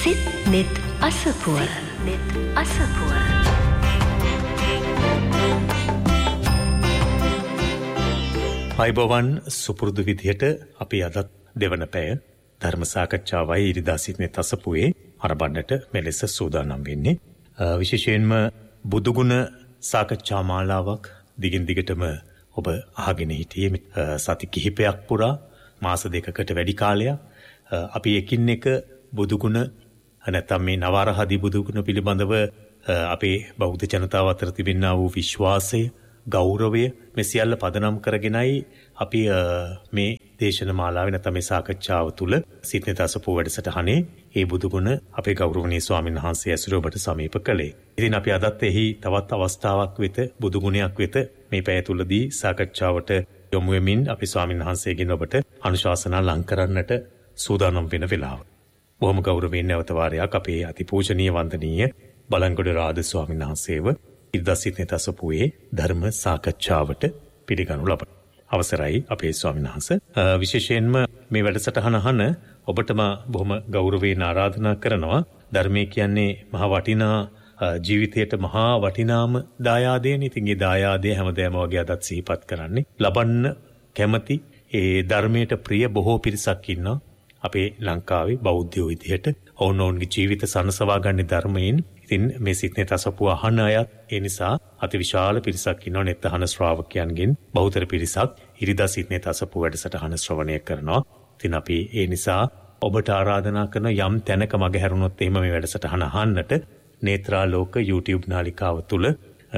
සිත් net අසපුව. net අසපුව. අයිබෝවන් සුපුරුදු විදිහට අපි අදත් දෙවන පැය ධර්ම සාකච්ඡාවයි ඉරිදා සිත් net අසපුවේ ආරම්භන්නට මෙලෙස සූදානම් වෙන්නේ. විශේෂයෙන්ම බුදුගුණ සාකච්ඡා මාලාවක් දිගින් දිගටම ඔබ අහගෙන හිටියේ සති කිහිපයක් පුරා මාස දෙකකට වැඩි කාලයක් අපි එකින් එක බුදුගුණ නැත්නම් මේ නවාරහදී බුදුගුණ පිළිබඳව අපේ බෞද්ධ ජනතාව අතර තිබෙනා වූ විශ්වාසය, ගෞරවය මේ සියල්ල පදනම් කරගෙනයි අපි මේ දේශන මාලාවේ නැත්නම් මේ සාකච්ඡාව තුළ සිත් net අසපුව වැඩසටහනේ මේ බුදුගුණ අපේ ගෞරවනීය ස්වාමීන් වහන්සේ ඇසුර ඔබට සමීප කළේ. ඉතින් අපි අදත් එහි තවත් අවස්ථාවක් වෙත බුදුගුණයක් වෙත මේ පැය තුලදී සාකච්ඡාවට යොමු වෙමින් අපි ස්වාමීන් වහන්සේගෙන් ඔබට අනුශාසනා ලං කරන්නට සූදානම් වෙන වෙලාව. බොහොම ගෞරවයෙන් නැවත වාරයක් අපේ අතිපූජනීය වන්දනීය බලංගොඩ රාද ස්වාමීන් වහන්සේව ඉරිදා සිත් net අසපුවේ ධර්ම සාකච්ඡාවට පිළිගනු ලබන අවසරයි අපේ ස්වාමීන් වහන්සේ. විශේෂයෙන්ම මේ වැඩසටහන අහන ඔබටම බොහොම ගෞරවයෙන් ආරාධනා කරනවා. ධර්මයේ කියන්නේ මහා වටිනා ජීවිතයට මහා වටිනාම දායාදයනේ. ඉතින් ඒ දායාදය හැමදේම වගේ අදත් සිහිපත් කරන්නේ. ලබන්න කැමති ඒ ධර්මයට ප්‍රිය බොහෝ පිරිසක් ඉන්නවා අපේ ලංකාවේ බෞද්ධයෝ විදිහට. ඔවුන්ගේ ජීවිත සනසවා ගන්න ධර්මයෙන්. ඉතින් මේ සිත් net අසපුව අහන අයත් ඒ නිසා අතිවිශාල පිරිසක් ඉන්නවා. net අහන ශ්‍රාවකයන්ගෙන් බහුතර පිරිසක් ඉරිදා සිත් net අසපුව වැඩසටහන ශ්‍රවණය කරනවා. ඉතින් අපි ඒ නිසා ඔබට ආරාධනා කරන යම් තැනක මග හැරුණොත් එහෙම මේ වැඩසටහන අහන්නට නේත්‍රාලෝක YouTube නාලිකාව තුල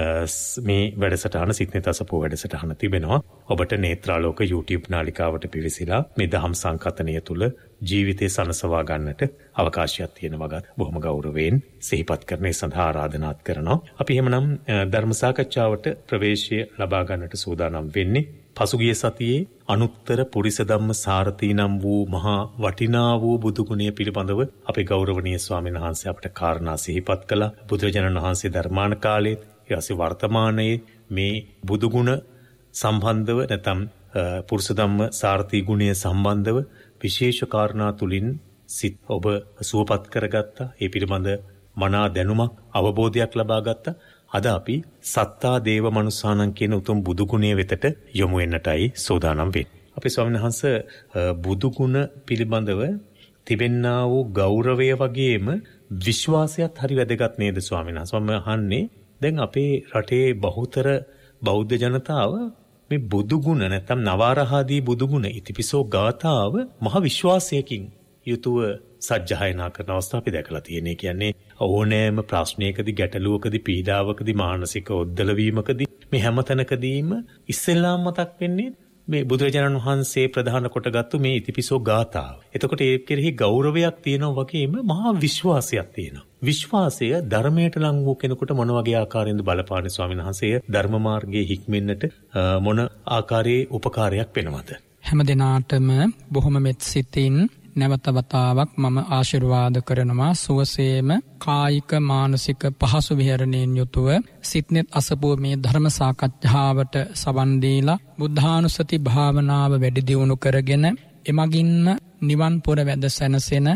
මේ වැඩසටහන සිත් net අසපුව වැඩසටහන තිබෙනවා. ඔබට නේත්‍රාලෝක YouTube නාලිකාවට පිවිසිලා මේ දහම් සංකතනය තුල ජීවිතේ සනසවා ගන්නට අවකාශයක් තියෙන වගත් බොහොම ගෞරවයෙන් සිහිපත් කරන සඳහා ආරාධනාත් කරනවා. අපි එහෙමනම් ධර්ම සාකච්ඡාවට ප්‍රවේශය ලබා ගන්නට සූදානම් වෙන්නේ. පසුගිය සතියේ අනුත්තර පුරිස ධම්ම සාරථී නම් වූ මහා වටිනා වූ බුදුගුණය පිළිබඳව අපේ ගෞරවනීය ස්වාමීන් වහන්සේ අපට කාරණා සිහිපත් කළා. බුදුරජාණන් වහන්සේ ධර්මාන කාලයේ ඊපස්සේ වර්තමානයේ මේ බුදුගුණ සම්බන්ධව නැත්නම් පුරිස ධම්ම සාරථී ගුණය සම්බන්ධව විශේෂ කාරණා තුලින් සිත් ඔබ සුවපත් කරගත්තා. ඒ පිළිබඳ මනා දැනුමක් අවබෝධයක් ලබා ගත්තා. අද අපි සත්තා දේව මනුස්සානං කියන උතුම් බුදුගුණය වෙතට යොමු වෙන්නටයි සූදානම් වෙන්නේ. අපේ ස්වාමීන් වහන්සේ බුදුගුණ පිළිබඳව තිබෙන්නා වූ ගෞරවය වගේම විශ්වාසයත් හරි වැදගත් නේද ස්වාමීන් වහන්සේ? මම අහන්නේ දැන් අපේ රටේ බහුතර බෞද්ධ ජනතාව මේ බුදුගුණ නැත්නම් නවාරහදී බුදුගුණ ඉතිපිසෝ ගාථාව මහ විශ්වාසයකින් යුතුව සජ්ජායනා කරන අවස්ථා අපි දැකලා තියෙනවා. කියන්නේ ඕනෑම ප්‍රශ්නයකදී ගැටලුවකදී පීඩාවකදී මානසික ඔද්දල වීමකදී මේ හැමතැනකදීම ඉස්සෙල්ලාම මතක් වෙන්නේ මේ බුදුරජාණන් වහන්සේ ප්‍රධාන කොටගත්තු මේ ඉතිපිසෝ ගාථාව. එතකොට ඒ කෙරෙහි ගෞරවයක් තියෙනවා වගේම මහා විශ්වාසයක් තියෙනවා. විශ්වාසය ධර්මයට ලං වූ කෙනෙකුට මොන වගේ ආකාරයෙන්ද බලපාන්නේ ස්වාමීන් වහන්සේ? ධර්ම මාර්ගයේ හික්මෙන්නට මොන ආකාරයේ උපකාරයක් වෙනවද? හැම දිනාටම බොහොම මෙත් සිතින් නැවත වතාවක් මම ආශිර්වාද කරනවා. සුවසේම කායික මානසික පහසු විහරණයෙන් යුතුව සිත් net අසපුව මේ ධර්ම සාකච්ඡාවට සවන් දීලා බුද්ධානුස්සති භාවනාව වැඩි දියුණු කරගෙන එමගින්ම නිවන් පුර වැද සැනසෙන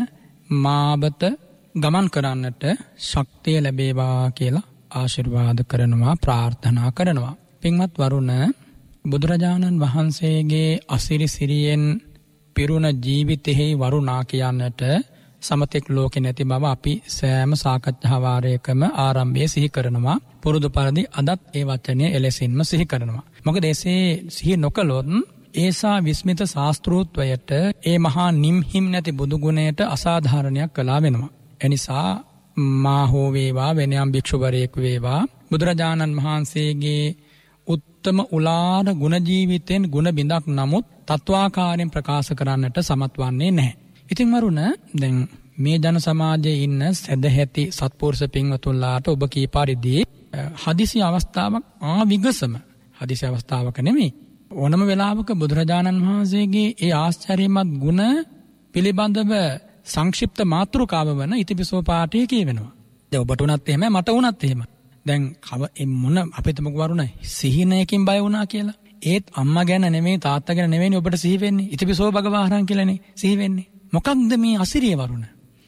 මාබත ගමන් කරන්නට ශක්තිය ලැබේවා කියලා ආශිර්වාද කරනවා, ප්‍රාර්ථනා කරනවා. පින්වත් වරුණ, බුදුරජාණන් වහන්සේගේ අසිරි සිරියෙන් පිරුණ ජීවිතෙහි වරුණා කියන්නට සමතෙක් ලෝකෙ නැති බව අපි සෑම සාකච්ඡා වාරයකම ආරම්භයේ සිහි කරනවා. පුරුදු පරිදි අදත් ඒ වචනය එලෙසින්ම සිහි කරනවා. මොකද එසේ සිහි නොකළොත් ඒසා විස්මිත ශාස්ත්‍රූත්වයට ඒ මහා නිම්හිම් නැති බුදුගුණයට අසාධාරණයක් කළා වෙනවා. එනිසා මා හෝ වේවා වෙන යම් භික්ෂුවරයෙක් වේවා බුදුරජාණන් වහන්සේගේ උත්තම උලාර ගුණ ජීවිතෙන් ගුණ බිඳක් නමුත් තත්වාකාරයෙන් ප්‍රකාශ කරන්නට සමත් වන්නේ නැහැ. ඉතින් වරුණ, දැන් මේ ජන සමාජයේ ඉන්න සදැහැති සත්පුරුෂ පින්වතුන්ලාට ඔබ කී පරිදි හදිසි අවස්ථාවක් විගසම හදිසි අවස්ථාවක නෙමෙයි, ඕනම වෙලාවක බුදුරජාණන් වහන්සේගේ ඒ ආශ්චර්යමත් ගුණ පිළිබඳව සංක්ෂිප්ත මාතෘකාව වන ඉතිපිසෝ පාඨය කියවෙනවා. දැන් ඔබට උනත් එහෙමයි, මට උනත් එහෙමයි. දැන් මොන අපිට මොකක් වරුණ සිහිනයකින් බය වුණා කියලා. ඒත් අම්මා ගැන නෙමෙයි තාත්තා ගැන නෙමෙයි ඔබට සිහි වෙන්නේ. ඉතිපිසෝ භගවාහරං කියලානේ සිහි වෙන්නේ. මොකක්ද මේ අසිරිය වරුණ?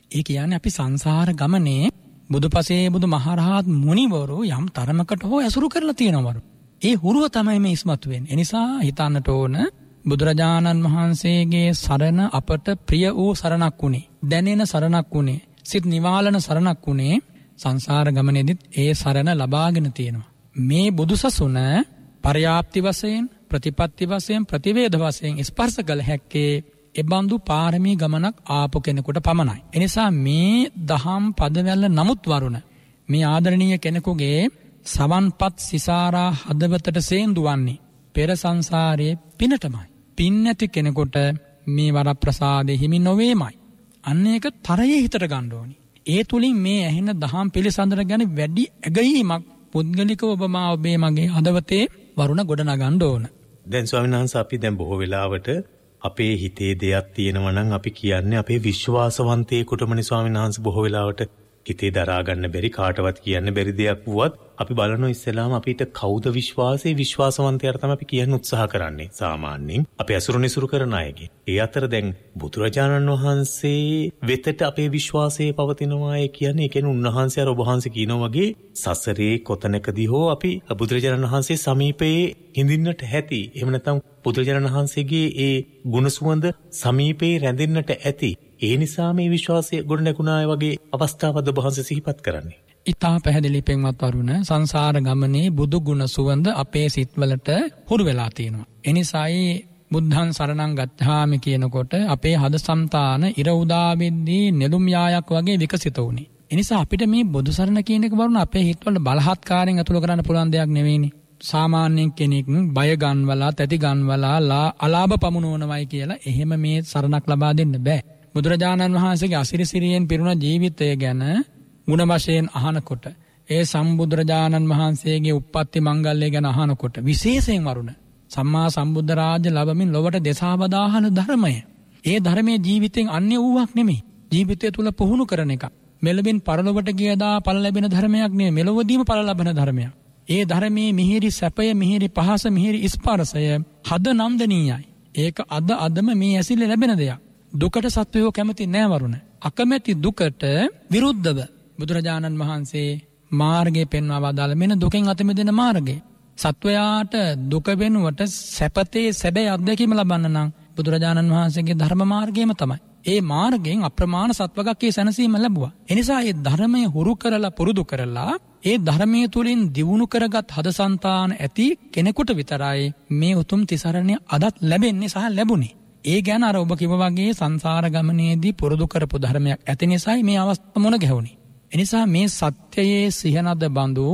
ඒ කියන්නේ අපි සංසාර ගමනේ බුදුපසේ බුදු මහරහත් මුනිවරු යම් තරමකට හෝ ඇසුරු කරලා තියෙනවරු. ඒ හුරුව තමයි මේ ඉස්මතු වෙන්නේ. ඒ නිසා හිතන්නට ඕන බුදුරජාණන් වහන්සේගේ සරණ අපට ප්‍රිය වූ සරණක් වුණේ. දැනෙන සරණක් වුණේ. සිත නිවාලන සරණක් වුණේ. සංසාර ගමනේදීත් ඒ සරණ ලබාගෙන තියෙනවා. මේ බුදුසසුන පර්යාප්ති වශයෙන්, ප්‍රතිපත්ති වශයෙන්, ප්‍රතිවේද වශයෙන් ස්පර්ශ කළ හැක්කේ එබඳු පාරමී ගමනක් ආපු කෙනෙකුට පමණයි. එනිසා මේ දහම් පදවැල්ල නමුත් වරුණ මේ ආදරණීය කෙනෙකුගේ සවන්පත් සිසාරා හදවතට සේන්දුවන්නේ පෙර සංසාරයේ පිනටමයි. පින් නැති කෙනෙකුට මේ වරප්‍රසාදේ හිමි නොවේමයි. අන්න ඒක තරයේ හිතට ගන්න ඕනි. ඒ තුලින් මේ ඇහෙන දහම් පිළිසඳර ගැන වැඩි ඇගීමක් පුද්ගලිකව ඔබ ඔබේ මගේ හදවතේ වරුණ ගොඩනගන්න ඕන. දැන් ස්වාමීන් වහන්සේ අපි දැන් බොහෝ වෙලාවට අපේ හිතේ දෙයක් තියෙනවා නම් අපි කියන්නේ අපේ විශ්වාසවන්තයෙකුටමනේ ස්වාමීන් වහන්සේ බොහෝ වෙලාවට හිතේ දරා ගන්න බැරි කාටවත් කියන්න බැරි දෙයක් වුවත් අපි බලනවා ඉස්සෙල්ලාම අපිට කවුද විශ්වාසවන්තයාට තමයි අපි කියන්න උත්සාහ කරන්නේ සාමාන්‍යයෙන් අපි අසුරුනිසුරු කරන අයගේ. ඒ අතර දැන් බුදුරජාණන් වහන්සේ වෙතට අපේ විශ්වාසය පවතිනවා කියන්නේ ඒ කියන්නේ උන්වහන්සේ අර ඔබ වහන්සේ කියනවා වගේ සසරේ කොතනකදී හෝ අපි බුදුරජාණන් වහන්සේ සමීපයේ හිඳින්නට ඇති. එහෙම නැත්නම් බුදුරජාණන් වහන්සේගේ ඒ ගුණ සුවඳ සමීපයේ රැඳෙන්නට ඇති. ඒ නිසා මේ විශ්වාසය ගොඩ නැගුණාය වගේ අවස්ථාවද ඔබ වහන්සේ සිහිපත් කරන්නේ. ඉතා පැහැදිලි පෙන්වත් වරුණ සංසාර ගමනේ බුදු ගුණ සුවඳ අපේ සිත්වලට හුරු වෙලා තියෙනවා. එනිසායි බුද්ධං සරණං ගච්ඡාමි කියනකොට අපේ හද සම්තාන ඉර උදා වෙද්දී නෙළුම් යායක් වගේ විකසිත වුණේ. එනිසා අපිට මේ බුදු සරණ කියන එක වරුණ අපේ හිතවල බලහත්කාරයෙන් අතුල කරන්න පුළුවන් දෙයක් නෙවෙයිනේ. සාමාන්‍යයෙන් කෙනෙක් බය ගන්වලා තැති ගන්වලා අලාභ පමුණවනවයි කියලා එහෙම මේ සරණක් ලබා දෙන්න බෑ. බුදුරජාණන් වහන්සේගේ අසිරිසිරියෙන් පිරුණ ජීවිතය ගැන ගුණ වශයෙන් අහනකොට ඒ සම්බුදුරජාණන් වහන්සේගේ උප්පත්ති මංගල්‍ය ගැන අහනකොට විශේෂයෙන් වරුණ සම්මා සම්බුද්ධ රාජ්‍ය ලැබමින් ලොවට දෙසාවදාහන ධර්මය. ඒ ධර්මයේ ජීවිතෙන් අන්‍ය වූවක් නෙමෙයි. ජීවිතය තුල පුහුණු කරන එක. මෙලෙබින් පරලොවට ගියදා ඵල ලැබෙන ධර්මයක් නෙමෙයි. මෙලොවදීම ඵල ලබන ධර්මයක්. ඒ ධර්මයේ මිහිරි සැපය, මිහිරි පහස, මිහිරි ස්පර්ශය හද නන්දනීයයි. ඒක අදම මේ ඇසිල්ල ලැබෙන දෙයක්. දුකට සත්වයෝ කැමති නෑ වරුණ. අකමැති දුකට විරුද්ධව බුදුරජාණන් වහන්සේ මාර්ගය පෙන්වා වදාළ මෙන්න දුකෙන් අත මිදෙන මාර්ගය. සත්වයාට දුක වෙනුවට සැපතේ සැබෑ අත්දැකීම ලබන්න නම් බුදුරජාණන් වහන්සේගේ ධර්ම මාර්ගයම තමයි. ඒ මාර්ගයෙන් අප්‍රමාණ සත්වගක්කේ සැනසීම ලැබුවා. එනිසා ඒ ධර්මය හුරු කරලා පුරුදු කරලා ඒ ධර්මයේ තුලින් දියුණු කරගත් හදසන්තාන ඇති කෙනෙකුට විතරයි මේ උතුම් තිසරණය අදත් ලැබෙන්නේ සහ ලැබුණේ. ඒ ගැන අර ඔබ කිව්වා වගේ සංසාර ගමනේදී පුරුදු කරපු ධර්මයක් ඇති නිසායි මේ අවස්ථාව මොන ගැහුණේ. එනිසා මේ සත්‍යයේ සිහනද බඳු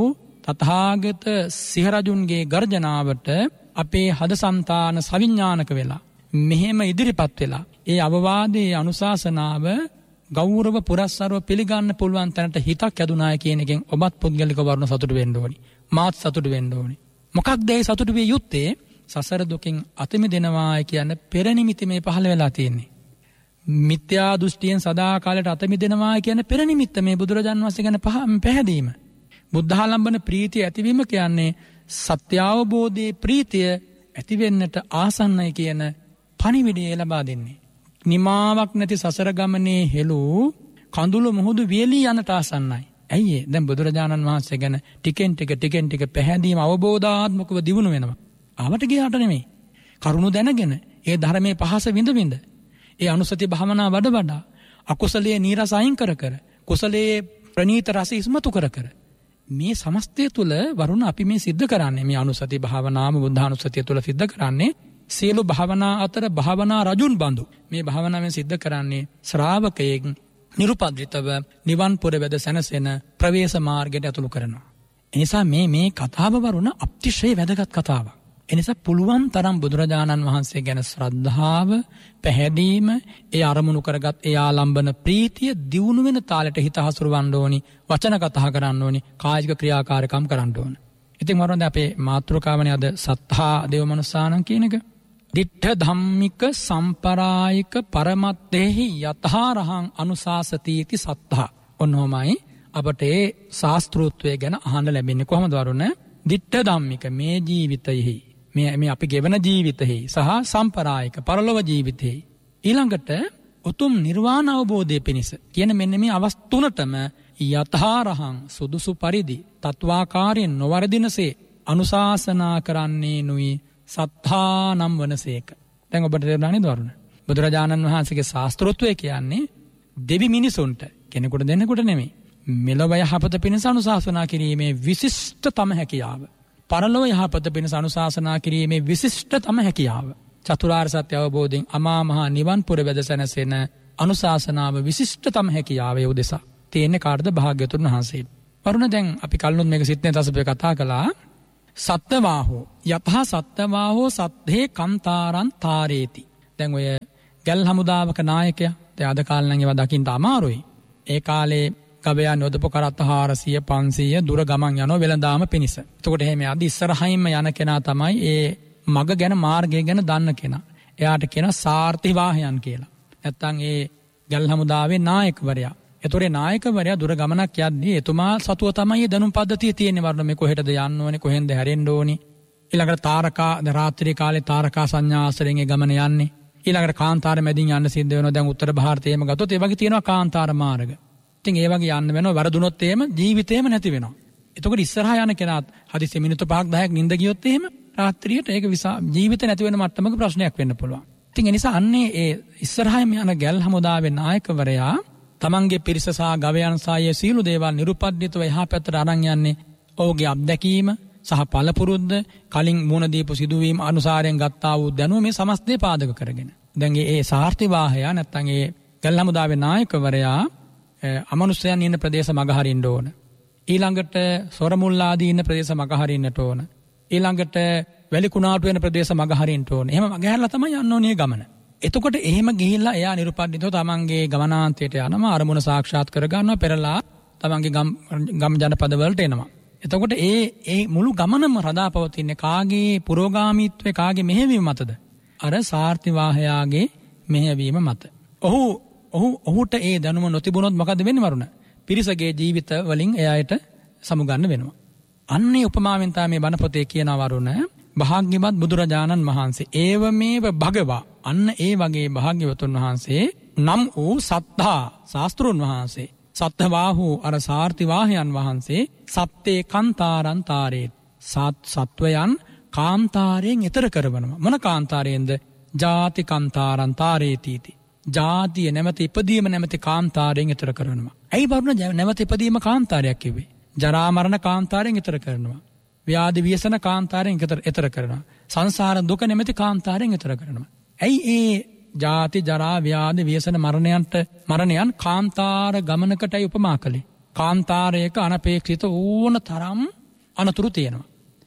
තථාගත සිහරජුන්ගේ ගර්ජනාවට අපේ හදසන්තාන සවිඥානික වෙලා මෙහෙම ඉදිරිපත් වෙලා ඒ අවවාදයේ අනුශාසනාව ගෞරව පුරස්සරව පිළිගන්න පුළුවන් තැනට හිතක් ඇදුනාය කියන එකෙන් ඔබත් පුද්ගලික වර්ණ සතුටු වෙන්න ඕනි. මාත් සතුටු වෙන්න ඕනි. මොකක්ද ඒ සතුටු විය යුත්තේ? සසර දුකින් අත මිදෙනවා කියන පෙර නිමිති මේ පහළ වෙලා තියෙන්නේ. මිත්‍යා දෘෂ්ටියෙන් සදාකාලයට අත මිදෙනවා කියන පෙර නිමිත්ත මේ බුදුරජාණන් වහන්සේ ගැන පැහැදීම. බුද්ධාලම්බන ප්‍රීතිය ඇතිවීම කියන්නේ සත්‍ය අවබෝධයේ ප්‍රීතිය ඇති වෙන්නට ආසන්නයි කියන පණිවිඩය ලබා දෙන්නේ. නිමාවක් නැති සසර ගමනේ හෙළූ කඳුළු මුහුදු වියලී යනට ආසන්නයි. ඇයි ඒ? දැන් බුදුරජාණන් වහන්සේ ගැන ටිකෙන් ටික පැහැදීම අවබෝධාත්මකව දියුණු වෙනවා. ආවට ගියාට නෙමෙයි. කරුණු දැනගෙන ඒ ධර්මයේ පහස විඳ ඒ අනුසති භාවනා වඩා අකුසලයේ නීරස අයින් කර කුසලයේ ප්‍රණීත රස ඉස්මතු කර මේ සමස්තය තුල වරුණ අපි මේ සිද්ධ කරන්නේ මේ අනුසති භාවනාම බුද්ධානුස්සතිය තුල සිද්ධ කරන්නේ සියලු භාවනා අතර භාවනා රජුන් බඳු මේ භාවනාවෙන් සිද්ධ කරන්නේ ශ්‍රාවකයෙක් නිරුපද්‍රිතව නිවන් පුර වැද සැනසෙන ප්‍රවේශ මාර්ගයට ඇතුළු කරනවා. එනිසා මේ කතාව වරුණ අතිශය වැදගත් කතාවක්. එනිසා පුළුවන් තරම් බුදුරජාණන් වහන්සේ ගැන ශ්‍රද්ධාව, පැහැදීම, ඒ අරමුණු කරගත් ඒ ආලම්බන ප්‍රීතිය දියුණු වෙන තාලෙට හිත හසුරවන්න ඕනි, වචන කතා කරන්න ඕනි, කායික ක්‍රියාකාරකම් කරන්න ඕන. ඉතින් වරුණ අපේ මාතෘකාවනේ අද සත්තා දේවමනුස්සානම් කියන එක. දිට්ඨ ධම්මික සම්පරායික පරමත්තේහි යතහාරහං අනුශාසති इति සත්තා. ඔන්නෝමයි අපට ඒ ශාස්ත්‍රූත්වය ගැන අහන්න ලැබෙන්නේ කොහොමද වරුණ? දිට්ඨ ධම්මික මේ ජීවිතයෙහි මේ අපි ගෙවන ජීවිතෙහි සහ සම්පරායික පරලොව ජීවිතෙහි ඊළඟට උතුම් නිර්වාණ අවබෝධය පිණිස කියන මෙන්න මේ අවස්ථා තුනටම යථාරහං සුදුසු පරිදි තත්වාකාරයෙන් නොවරදිනසේ අනුශාසනා කරන්නේ නුයි සත්තා නම් වනසේක. දැන් ඔබට තේරුණා නේද වරුණ? බුදුරජාණන් වහන්සේගේ ශාස්ත්‍රෝත්වය කියන්නේ දෙවි මිනිසුන්ට කෙනෙකුට දෙන්නෙකුට නෙමෙයි. මෙලොව යහපත පිණිස අනුශාසනා කිරීමේ විශිෂ්ටතම හැකියාව. පරලොව යහපත පිණිස අනුශාසනා කිරීමේ විශිෂ්ටතම හැකියාව. චතුරාර්ය සත්‍ය අවබෝධයෙන් අමා මහ නිවන් පුර වැද සැනසෙන අනුශාසනාව විශිෂ්ටතම හැකියාව උදෙසා තියෙන්නේ කාටද? භාග්‍යවතුන් වහන්සේට. වරුණ දැන් අපි කලිනුත් මේක සිත්නේ තසපේ කතා කළා. සත්ත්වාහෝ යතහ සත්ත්වාහෝ සත්ධේ කන්තාරං තාරේති. දැන් ඔය ගැල් හමුදාවක නායකයා දැන් අද කාලේ නම් ඒවා දකින්න අමාරුයි. ඒ කාලේ ගවයන් යොදපු කරත් 400 500 දුර ගමන් යනවා වෙළඳාම පිණිස. එතකොට එහෙම යද්දි ඉස්සරහින්ම යන කෙනා තමයි ඒ මග ගැන මාර්ගය ගැන දන්න කෙනා. එයාට කියනවා සාර්ථි වාහයන් කියලා. නැත්තම් ඒ ගැල් හමුදාවේ නායකවරයා. ඒතොරේ නායකවරයා දුර ගමනක් යද්දී එතුමා සතුව තමයි දැනුම් පද්ධතිය තියෙන්නේ වරණ මේ කොහෙටද යන්න ඕනේ කොහෙන්ද හැරෙන්න ඕනේ. ඊළඟට තාරකා රාත්‍රී කාලේ තාරකා සංඥා ආශ්‍රයෙන් ඒ ගමන යන්නේ. ඊළඟට කාන්තාර මැදින් යන්න සිද්ධ වෙනවා. දැන් උත්තර ಭಾರತයේම ගත්තොත් ඒ වගේ තියෙනවා කාන්තාර මාර්ග. ඉතින් ඒ වගේ යන්න වෙනවා. වරදුනොත් එහෙම ජීවිතේම නැති වෙනවා. එතකොට ඉස්සරහා යන කෙනාත් හදිස්සි මිනිත්තු 5ක් 10ක් නිින්ද ගියොත් එහෙම රාත්‍රියට ඒක ජීවිත නැති වෙන මට්ටමක ප්‍රශ්නයක් වෙන්න පුළුවන්. ඉතින් ඒ නිසා අන්නේ ඒ ඉස්සරහාම යන ගැල් හමුදාවේ නායකවරයා තමන්ගේ පිරිස සහ ගවයන් සායේ සීළු දේවල් නිරුපද්දිතව එහා පැත්තට අරන් යන්නේ ඔහුගේ අත්දැකීම සහ පළපුරුද්ද කලින් මුණ දීපු සිදුවීම් අනුසාරයෙන් ගත්තා වූ දැනුම මේ සමස්තය පාදක කරගෙන. දැන් ඒ සාර්ථි වාහය නැත්තම් ඒ ගැල් හමුදාවේ නායකවරයා අමනුෂ්‍යයන් ඉන්න ප්‍රදේශ මග හරින්න ඕන. ඊළඟට සොරමුල් ආදී ඉන්න ප්‍රදේශ මග හරින්නට ඕන. ඊළඟට වැලි කුණාටු වෙන ප්‍රදේශ මග හරින්න ඕන. එහෙම මග හැරලා තමයි යන්න ඕනේ ගමන. එතකොට එහෙම ගිහිල්ලා එයා නිරුපද්දිතව තමන්ගේ ගමනාන්තයට යනවා අරමුණ සාක්ෂාත් කරගන්නවා පෙරලා තමන්ගේ ගම් ජනපද වලට එනවා. එතකොට ඒ මුළු ගමනම රඳාපවතින්නේ කාගේ පුරෝගාමීත්වයේ කාගේ මෙහෙවීම මතද? අර සාර්ථි වාහයාගේ මෙහෙවීම මත. ඔහුට ඒ දැනුම නොතිබුණොත් මොකද වෙන්නේ වරුණ? පිරිසගේ ජීවිත වලින් එයාට සමුගන්න වෙනවා. අන්නේ උපමාවෙන් තමයි මේ බණ පොතේ කියන වරුණ භාග්‍යවත් බුදුරජාණන් වහන්සේ ඒවමේව භගවා අන්න ඒ වගේ භාග්‍යවතුන් වහන්සේ නම් වූ සත්තා ශාස්ත්‍රුන් වහන්සේ සත්වාහු අර සාර්ථි වාහයන් වහන්සේ සත්තේ කන්තාරං තාරේ සත්වයන් කාන්තාරයෙන් ඈතර කරවනවා. මොන කාන්තාරයෙන්ද? ජාති කන්තාරං තාරේතිති. ජාතිය නැමැති ඉපදීම නැමැති කාන්තාරයෙන් ඈතර කරනවා. ඇයි වරුණ නැමැති ඉපදීම කාන්තාරයක් කිව්වේ? ජරා මරණ කාන්තාරයෙන් ඈතර කරනවා. ව්‍යාධි ව්‍යසන කාන්තාරයෙන් ඈතර කරනවා. සංසාර දුක නැමැති කාන්තාරයෙන් ඈතර කරනවා. ඇයි ඒ ජාති ජරා ව්‍යාධි ව්‍යසන මරණයන් කාන්තාර ගමනකටයි උපමා කළේ? කාන්තාරයක අනපේක්ෂිත ඕන තරම් අනතුරු තියෙනවා.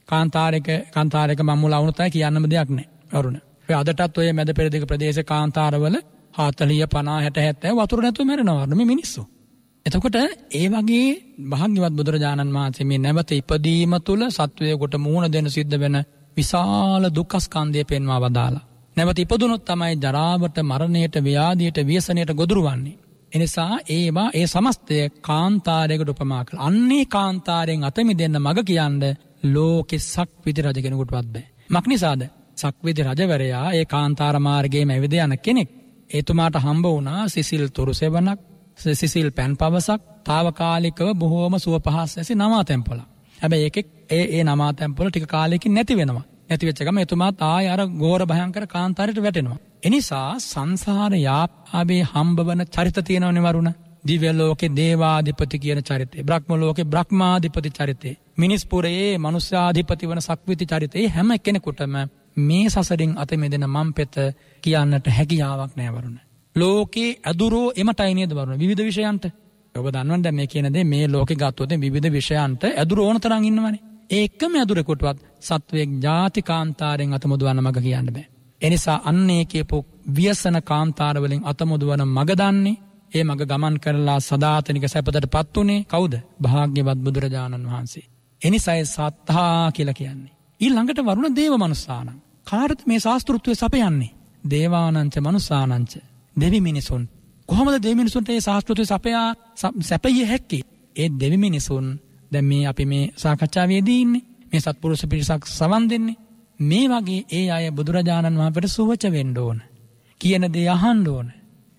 කාන්තාරයක මම්මුලා වුණොත් කියන්නම දෙයක් නැහැ වරුණ. ඔය අදටත් ඔය මැද පෙරදිග ප්‍රදේශ කාන්තාරවල 40 50 60 70 වතුර නැතුව මැරෙනවා මේ මිනිස්සු. එතකොට ඒ වගේ භාග්‍යවත් බුදුරජාණන් වහන්සේ මේ නැවත ඉපදීම තුළ සත්වයකට මුහුණ දෙන්න සිද්ධ වෙන විශාල දුක්ඛ ස්කන්ධය පෙන්වා වදාලා. නැවත ඉපදුනොත් තමයි ජරාවට, මරණයට, ව්‍යාධියට, ව්‍යසනයට ගොදුරු වන්නේ. එනිසා ඒවා ඒ සමස්තය කාන්තාරයකට උපමා කළා. අන්නේ කාන්තාරයෙන් අත මිදෙන්න මග කියන්නේ ලෝකෙ සක්විති රජ කෙනෙකුටවත් බෑ. මක් නිසාද? සක්විති රජවරයා ඒ කාන්තාර මාර්ගයේම ඇවිද යන කෙනෙක්. එතුමාට හම්බ වුණා සිසිල් තුරු සෙවණක්, සිසිල් පැන් පවසක්, తాවකාලිකව බොහෝම සුව පහස් ඇසි නමාතැන්පොළ. හැබැයි ඒකෙක් ඒ නමාතැන්පොළ ටික කාලයකින් නැති වෙනවා. නැති වෙච්ච ගමන් එතුමාත් ආය අර ගෝර භයංකර කාන්තාරයට වැටෙනවා. එනිසා සංසාර යාපාවේ හම්බවන චරිත තියෙනවනේ වරුණ. දිව්‍ය ලෝකේ දේවාධිපති කියන චරිතය, බ්‍රහ්ම ලෝකේ බ්‍රහ්මාධිපති චරිතය, මිනිස් පුරයේ මනුෂ්‍යාධිපති වන සක්විති චරිතය, හැම කෙනෙකුටම මේ සසරින් අත මෙදෙන මම්පෙත කියන්නට හැකියාවක් නැහැ වරුණ. ලෝකේ අදුරෝ එමටයි නේද වරුණ විවිධ විෂයන්ට. ඔබ දන්නවද මේ කියන දේ මේ ලෝකේ ගත්තොත් විවිධ විෂයන්ට අදුරෝ ඕන තරම් ඉන්නවනේ. ඒකම අදුරෙකුටවත් සත්වයක් ජාති කාන්තාරයෙන් අතමුදවන්න මග කියන්න බෑ. එනිසා අන්නේ කියපු ව්‍යසන කාන්තාර වලින් අතමුදවන මග දන්නේ, ඒ මග ගමන් කරලා සදාතනික සැපතටපත් උනේ කවුද? භාග්‍යවත් බුදුරජාණන් වහන්සේ. එනිසා සත්තා කියලා කියන්නේ. ඊළඟට වරුණ දේව මනුස්සානං. කාටද මේ ශාස්ත්‍රෘත්වය සපයන්නේ? දේවානංච මනුස්සානංච. දෙවි මිනිසුන්. කොහොමද දෙවි මිනිසුන්ට මේ ශාස්ත්‍රෘත්වය සැපයිය හැක්කේ? ඒ දෙවි මිනිසුන් දැන් මේ අපි මේ සාකච්ඡාවේදී ඉන්නේ. මේ සත්පුරුෂ පිරිසක් සවන් දෙන්නේ. මේ වගේ ඒ අය බුදුරජාණන් වහන්සේට සුවච වෙන්න ඕන. කියන දේ අහන්න ඕන.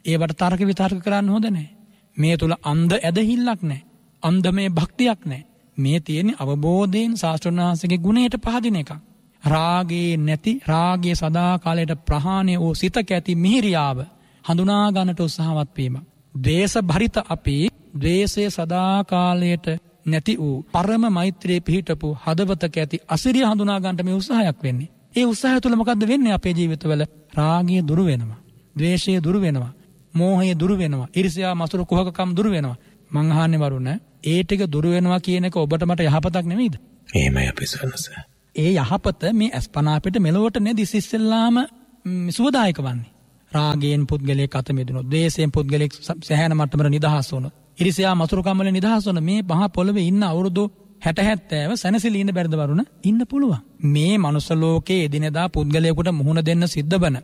ඒවට තර්ක විතර්ක කරන්න හොඳ නැහැ. මේ තුල අන්ධ ඇදහිල්ලක් නැහැ. අන්ධමේ භක්තියක් නැහැ. මේ තියෙන්නේ අවබෝධයෙන් ශාස්ත්‍රඥ වහන්සේගේ ගුණයට පහදින එකක්. රාගේ නැති රාගයේ සදා කාලයට ප්‍රහාණය වූ සිතක ඇති මිහිරියාව හඳුනා ගන්නට උත්සාහවත් වීම. ද්වේෂ භරිත අපි ද්වේෂයේ සදා කාලයට නැති වූ පරම මෛත්‍රියේ පිහිටපු හදවතක ඇති අසිරිය හඳුනා ගන්නට මේ උත්සාහයක් වෙන්නේ. ඒ උත්සාහය තුළ මොකද්ද වෙන්නේ අපේ ජීවිතවල? රාගය දුරු වෙනවා. ද්වේෂය දුරු වෙනවා. මෝහය දුරු වෙනවා. ඊර්ෂ්‍යා මසුරු කුහකකම් දුරු වෙනවා. මං අහන්නේ වරුණ ඒ ටික දුරු වෙනවා කියන එක ඔබට මට යහපතක් නෙමෙයිද? එහෙමයි අපේ සන්නස. ඒ යහපත මේ අස්පනා අපිට මෙලොවට නෙදිස් ඉස්සෙල්ලාම සුවදායක වන්නේ. රාගයෙන් පුද්ගලයෙක් අත මිදුණොත්, ද්වේෂයෙන් පුද්ගලයෙක් සහැන මට්ටමට නිදහස් වුණොත්, ඊර්ෂ්‍යා මසුරුකම් වල නිදහස් වුණ මේ පහ පොළවේ ඉන්න අවුරුදු 60-70 සැනසෙලි ඉන්න බැරිද වරුණ? ඉන්න පුළුවන්. මේ මනුස්ස ලෝකයේ එදිනෙදා පුද්ගලයෙකුට මුහුණ දෙන්න සිද්ධ වෙන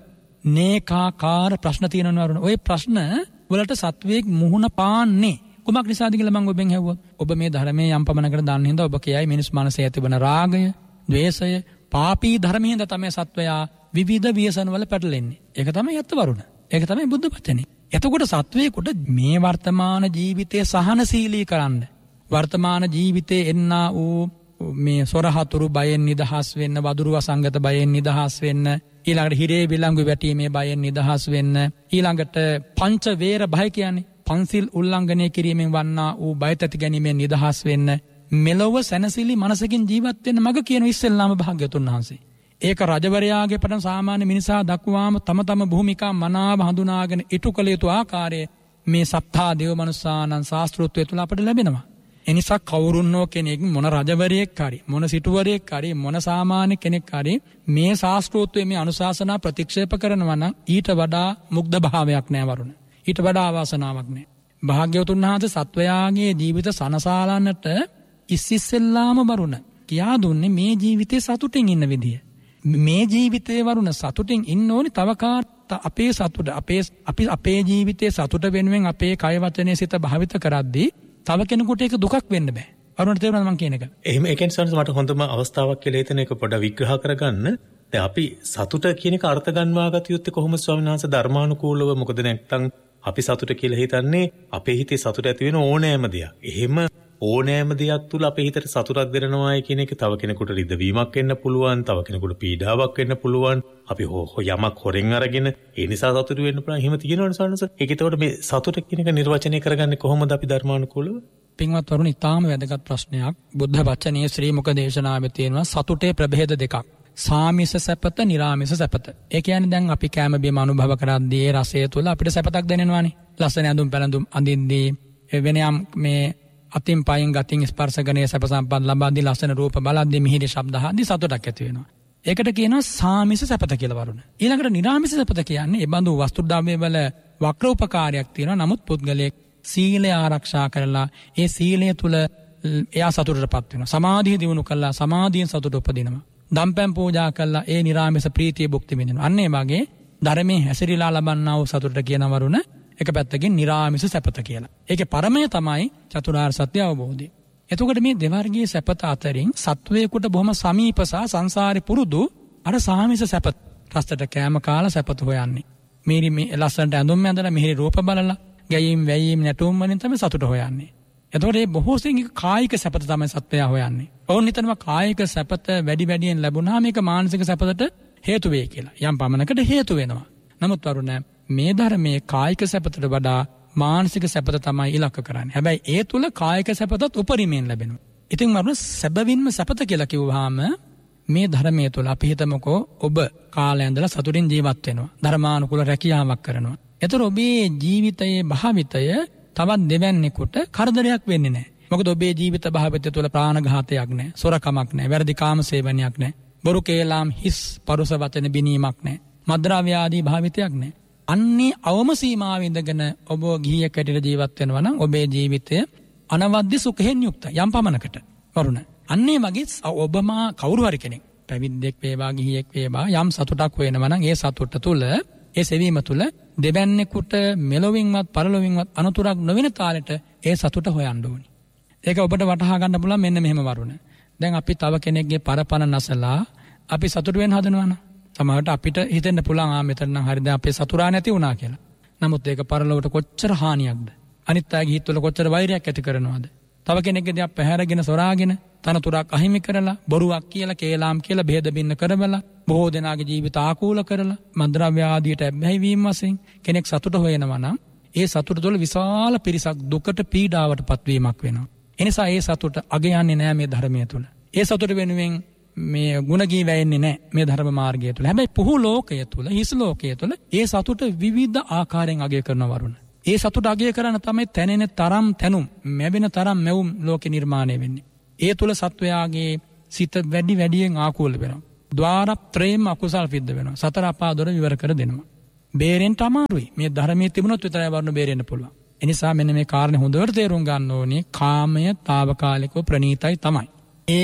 නේකාකාර ප්‍රශ්න තියෙනවා වරුණ. ওই ප්‍රශ්න වලට සත්වයක් මුහුණ පාන්නේ කුමක් නිසාද කියලා මම ඔබෙන් ඇහුවොත්, ඔබ මේ ධර්මයේ යම් පමණකට දන්න හින්දා ඔබ කියයි මිනිස් මනසේ ඇතිවන රාගය, ද්වේෂය, පාපී ධර්මයෙන් තමයි සත්වයා විවිධ ව්‍යසන වල පැටලෙන්නේ. ඒක තමයි ඇත්ත වරුණ. ඒක තමයි බුද්ධ වචනේ. එතකොට සත්වයකට මේ වර්තමාන ජීවිතයේ සහනශීලී කරන්න, වර්තමාන ජීවිතයේ එන්නා වූ මේ සොරහතුරු බයෙන් නිදහස් වෙන්න, වදුරු වසංගත බයෙන් නිදහස් වෙන්න, ඊළඟට හිරේ විලංගු වැටීමේ බයෙන් නිදහස් වෙන්න, ඊළඟට පංච වේර භය කියන්නේ පන්සිල් උල්ලංඝනය කිරීමෙන් වන්නා වූ බයත ඇති ගැනීමෙන් නිදහස් වෙන්න, මෙලොව සැනසෙලි මනසකින් ජීවත් වෙන්න මග කියන ඉස්සෙල්ලාම භාග්‍යවතුන් වහන්සේ. ඒක රජවරයාගේ පටන් සාමාන්‍ය මිනිසා දක්වාම තම තම භූමිකා මනාව හඳුනාගෙන ඉටු කළ යුතු ආකාරය මේ සත්තා දේව මනුස්සානන් ශාස්ත්‍රෝත්වය තුළ අපට ලැබෙනවා. එනිසා කවුරුන්නෝ කෙනෙක් මොන රජවරයෙක් හරි මොන සිටුවරයෙක් හරි මොන සාමාන්‍ය කෙනෙක් හරි මේ ශාස්ත්‍රෝත්වයේ මේ අනුශාසනා ප්‍රතික්ෂේප කරනවා නම් ඊට වඩා මුග්ධ භාවයක් නෑ වරුණ. ඊට වඩා අවාසනාවක් නෑ. භාග්‍යවතුන් වහන්සේ සත්වයාගේ ජීවිත සනසාලන්නට ඉස්සෙල්ලාම වරුණ කියා දුන්නේ මේ ජීවිතේ සතුටින් ඉන්න විදිය. මේ ජීවිතේ වරුණ සතුටින් ඉන්න ඕනි තව අපේ සතුට අපේ ජීවිතේ සතුට වෙනුවෙන් අපේ කය වචනේ සිත භාවිත කරද්දී තව කෙනෙකුට ඒක දුකක් වෙන්න බෑ. වරුණට තේරුණාද මං කියන එක? එහෙම ඒකෙන් සනස මට හොඳම අවස්ථාවක් කියලා හිතන එක පොඩ්ඩක් විග්‍රහ කරගන්න. දැන් අපි සතුට කියන එක අර්ථ ගන්වා ගත යුත්තේ කොහොමද ස්වාමීන් වහන්සේ ධර්මානුකූලව? මොකද නැත්නම් අපි සතුට කියලා හිතන්නේ අපේ හිතේ සතුට ඇති වෙන ඕනෑම දෙයක්. එහෙම ඕනෑම දෙයක් තුළ අපේ හිතට සතුටක් දෙනවායි කියන එක තව කෙනෙකුට රිදවීමක් වෙන්න පුළුවන්, තව කෙනෙකුට පීඩාවක් වෙන්න පුළුවන්. අපි යමක් හොරෙන් අරගෙන ඒ නිසා සතුටු වෙන්න පුළුවන්. එහෙම තියෙනවනේ සන්නස. ඒක ඒතකොට මේ සතුට කියන එක නිර්වචනය කරගන්නේ කොහොමද අපි ධර්මානුකූලව? පින්වත් වරුණ ඉතාම වැදගත් ප්‍රශ්නයක්. බුද්ධ වචනේ ශ්‍රී මුක දේශනාවේ තියෙනවා සතුටේ ප්‍රභේද දෙකක්. සාමිස සැපත, නිරාමිස සැපත. ඒ කියන්නේ දැන් අපි කැම බීම අනුභව කරද්දී ඒ රසය තුළ අපිට සැපතක් දැනෙනවානේ. ලස්සන ඇඳුම් පැළඳුම් අඳින්දී වෙනයම් මේ අතින් පයින් ගතින් ස්පර්ශගණයේ සැප සම්පත් ලබද්දී ලස්සන රූප බලද්දී මිහිරි ශබ්ද අහද්දී සතුටක් ඇති වෙනවා. ඒකට කියනවා සාමිස සැපත කියලා වරුණ. ඊළඟට නිරාමිස සැපත කියන්නේ ඒ බඳු වස්තු ද්‍රව්‍ය වල වක්‍ර උපකාරයක් තියෙනවා. නමුත් පුද්ගලයෙක් සීලය ආරක්ෂා කරලා ඒ සීලය තුල එයා සතුටටපත් වෙනවා. සමාධිය දිනු කළා සමාධියෙන් සතුට උපදිනවා. දම්පැන් පූජා කළා ඒ නිරාමිස ප්‍රීතිය භුක්ති විඳිනවා. අන්න ඒ වගේ ධර්මයේ හැසිරීලා ලබන්නා වූ සතුටට කියන වරුණ එක පැත්තකින් නිරාමිස සැපත කියලා. ඒකේ පරමය තමයි චතුරාර්ය සත්‍ය අවබෝධය. එතකොට මේ දෙවර්ගයේ සැපත අතරින් සත්වයකට බොහොම සමීප සහ සංසාරේ පුරුදු අර සාමිස සැපත. රස්තට කෑම කාලා සැපත හොයන්නේ. මේ ලස්සනට ඇඳුම් ඇඳලා මිහිරි රූප බලලා ගැයීම් වැයීම් නැටුම් වලින් තමයි සතුට හොයන්නේ. එතකොට මේ බොහෝ සෙයින් කායික සැපත තමයි සත්වයා හොයන්නේ. ඔවුන් හිතනවා කායික සැපත වැඩියෙන් ලැබුණාම මේක මානසික සැපතට හේතු වෙයි කියලා. යම් පමණකට හේතු වෙනවා. නමුත් වරුණ මේ ධර්මයේ කායික සැපතට වඩා මානසික සැපත තමයි ඉලක්ක කරන්නේ. හැබැයි ඒ තුල කායික සැපතත් උපරිමයෙන් ලැබෙනවා. ඉතින් වරුණ සැබවින්ම සැපත කියලා කිව්වහම මේ ධර්මයේ තුල අපි හිතමුකෝ ඔබ කාලය ඇඳලා සතුටින් ජීවත් වෙනවා. ධර්මානුකූල රැකියාවක් කරනවා. ඒතර ඔබේ ජීවිතයේ භාවිතය තවත් දෙවන්නේකට කරදරයක් වෙන්නේ නැහැ. මොකද ඔබේ ජීවිත භාවිතය තුළ ප්‍රාණඝාතයක් නැහැ, සොරකමක් නැහැ, වැරදි කාම සේවනයක් නැහැ, බොරු කේලාම් හිස් පරුස වචන බිනීමක් නැහැ, මද්ද්‍රව්‍ය ආදී භාවිතයක් නැහැ. අන්නේ අවම සීමාවෙ ඉඳගෙන ඔබ ගිහියෙක් හැටියට ජීවත් වෙනවා නම් ඔබේ ජීවිතය අනවද්‍ය සුඛයෙන් යුක්තයි යම් පමණකට. වරුණ අන්නේ වගේ ඔබමා කවුරු හරි කෙනෙක් පැවිද්දෙක් වේවා ගිහියෙක් වේවා යම් සතුටක් වෙනවා නම් ඒ සතුට තුළ ඒ සෙවීම තුළ දෙවන්නේකට මෙලොවින්වත් පරලොවින්වත් අනතුරක් නොවන තාලෙට ඒ සතුට හොයන්න ඕනි. ඒක ඔබට වටහා ගන්න පුළුවන් මෙන්න මෙහෙම වරුණ. දැන් අපි තව කෙනෙක්ගේ පරපණ නැසලා අපි සතුට වෙන්න හදනවා නම් සමහරට අපිට හිතෙන්න පුළුවන් මෙතන නම් හරි දැන් අපේ සතුරා නැති වුණා කියලා. නමුත් ඒක පරලොවට කොච්චර හානියක්ද? අනිත් අයගේ හිතවල කොච්චර වෛරයක් ඇති කරනවද? තව කෙනෙක්ගේ දෙයක් පැහැරගෙන සොරාගෙන තනතුරක් අහිමි කරලා බොරුවක් කියලා කේලාම් කියලා බෙහෙද බින්න කරවලා බොහෝ දෙනාගේ ජීවිත ආකූල කරලා මද්ද්‍රව්‍ය ආදියට ඇබ්බැහි වීම වශයෙන් කෙනෙක් සතුට හොයනවා නම් ඒ සතුට තුළ විශාල පිරිසක් දුකට පීඩාවට පත්වීමක් වෙනවා. එනිසා ඒ සතුට අගයන්නේ නැහැ මේ ධර්මයේ තුල. ඒ සතුට වෙනුවෙන් මේ ගුණ ගී වැයෙන්නේ නැහැ මේ ධර්ම මාර්ගය තුල. හැබැයි පුහු ලෝකයේ තුල හිස් ලෝකයේ තුල ඒ සතුට විවිධ ආකාරයෙන් අගය කරන වරුණ. ඒ සතුට අගය කරන තමයි තැනෙන තරම් තැනුම් මැවෙන තරම් මැවුම් ලෝකේ නිර්මාණය වෙන්නේ. ඒ තුල සත්වයාගේ සිත වැඩියෙන් ආකූල වෙනවා. ద్వාරත්‍රේම අකුසල් සිද්ධ වෙනවා. සතර අපා දොර විවර කර දෙනවා. බේරෙන්න අමාරුයි. මේ ධර්මයේ තිබුණොත් විතරයි වරුණ බේරෙන්න පුළුවන්. එනිසා මෙන්න මේ කාරණේ හොඳට තේරුම් ගන්න ඕනේ. කාමය తాවකාලිකව ප්‍රණීතයි තමයි. ඒ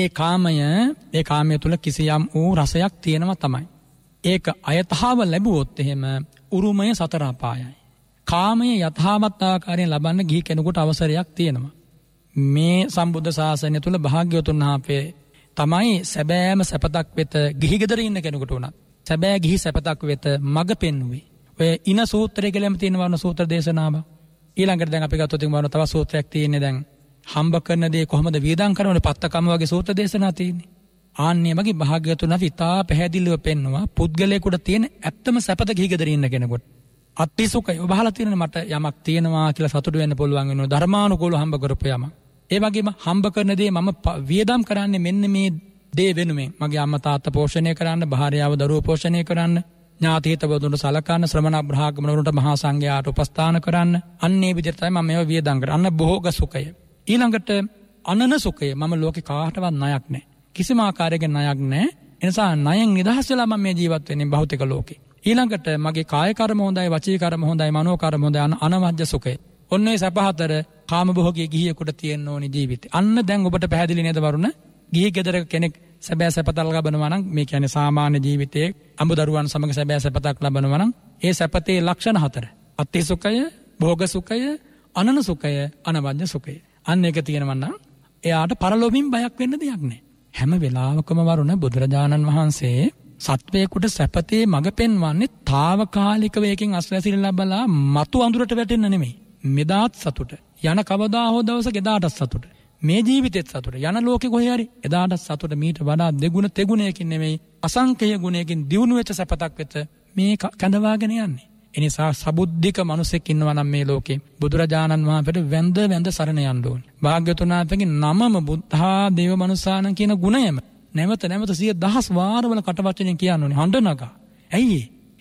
කාමය තුල කිසියම් වූ රසයක් තියෙනවා තමයි. ඒක අයථාව ලැබුවොත් එහෙම උරුමය සතර අපායයි. කාමය යථාවත් ආකාරයෙන් ලබන්න ගිහි කෙනෙකුට අවසරයක් තියෙනවා. මේ සම්බුද්ධ ශාසනය තුල භාග්‍යවතුන් වහන්සේ තමයි සැබෑම සැපතක් වෙත ගිහි ගෙදර ඉන්න කෙනෙකුට උනත් සැබෑ ගිහි සැපතක් වෙත මඟ පෙන්වුවේ. ඔය ඉන සූත්‍රය කියලාම තියෙන වර්ණ සූත්‍ර දේශනාව. ඊළඟට දැන් අපි ගත්තොත් වර්ණ තව සූත්‍රයක් තියෙන්නේ දැන් හම්බ කරන දේ කොහොමද වියදම් කරනවද පත්තකම වගේ සූත්‍ර දේශනා තියෙන්නේ. ආන්නේ වගේ භාග්‍යවතුන් වහන්සේ ඉතා පැහැදිලිව පෙන්වුවා පුද්ගලයෙකුට තියෙන ඇත්තම සැපත ගිහි ගෙදර ඉන්න කෙනෙකුට. අත්තිසුඛය ඔබ අහලා තියෙනනේ මට යමක් තියෙනවා කියලා සතුටු වෙන්න පුළුවන් වෙනවා ධර්මානුකූලව හම්බ කරපු යමක්. ඒ වගේම හම්බ කරන දේ මම වියදම් කරන්නේ මෙන්න මේ දේ වෙනුවෙන්. මගේ අම්මා තාත්තා පෝෂණය කරන්න, භාර්යාව දරුවෝ පෝෂණය කරන්න, ඥාති හිතවතුන්ට සලකන්න, ශ්‍රමණ බ්‍රාහ්මණවරුන්ට මහා සංඝයාට උපස්ථාන කරන්න. අන්නේ විදිහට තමයි මම මේව වියදම් කරන්නේ. අන්න භෝග සුඛය. ඊළඟට අනන සුඛය. මම ලෝකේ කාටවත් ණයක් නැහැ. කිසිම ආකාරයකින් ණයක් නැහැ. ඒ නිසා ණයෙන් නිදහස් වෙලා මම මේ ජීවත් වෙන්නේ භෞතික ලෝකේ. ඊළඟට මගේ කාය කර්ම හොඳයි, වචී කර්ම හොඳයි, මනෝ කර්ම හොඳයි. අනවජ්‍ය සුඛය. ඔන්න ඒ සැප හතර කාම භෝගයේ ගිහියෙකුට තියෙන්න ඕනි ජීවිතේ. අන්න දැන් ඔබට පැහැදිලි නේද වරුණ? ගිහි ගෙදරක කෙනෙක් සැබෑ සැපතක් ලබනවා නම් මේ කියන්නේ සාමාන්‍ය ජීවිතයේ අඹදරුවන් සමග සැබෑ සැපතක් ලබනවා නම් ඒ සැපතේ ලක්ෂණ හතර. අත්ති සුඛය, භෝග සුඛය, අනන සුඛය, අනවජ්‍ය සුඛය. අන්න ඒක තියෙනවා නම් එයාට පරලොවින් බයක් වෙන්න දෙයක් නැහැ. හැම වෙලාවකම වරුණ බුදුරජාණන් වහන්සේ සත්වයකට සැපතේ මඟ පෙන්වන්නේ తాවකාලිකව එකකින් අස්වැසිලි ලැබලා මතු අඳුරට වැටෙන්න නෙමෙයි. මෙදාත් සතුට. යන කවදා හෝ දවසක එදාටත් සතුට. මේ ජීවිතෙත් සතුට. යන ලෝකෙ කොහේ හරි එදාටත් සතුට මීට වඩා දෙගුණ තෙගුණයකින් නෙමෙයි අසංකේය ගුණයකින් දියුණු වෙච්ච සැපතක් වෙත මේ කැඳවාගෙන යන්නේ. එනිසා සබුද්ධික මිනිසෙක් ඉන්නවා නම් මේ ලෝකේ බුදුරජාණන් වහන්සේට වැඳ සරණ යන්න ඕනේ. භාග්‍යවතුන් වහන්සේගේ නමම බුද්ධා දේව මනුසානං කියන ගුණයම නැවත 100,000 වාරවල කටවචනෙන් කියන්න ඕනේ. හඬ නගා. ඇයි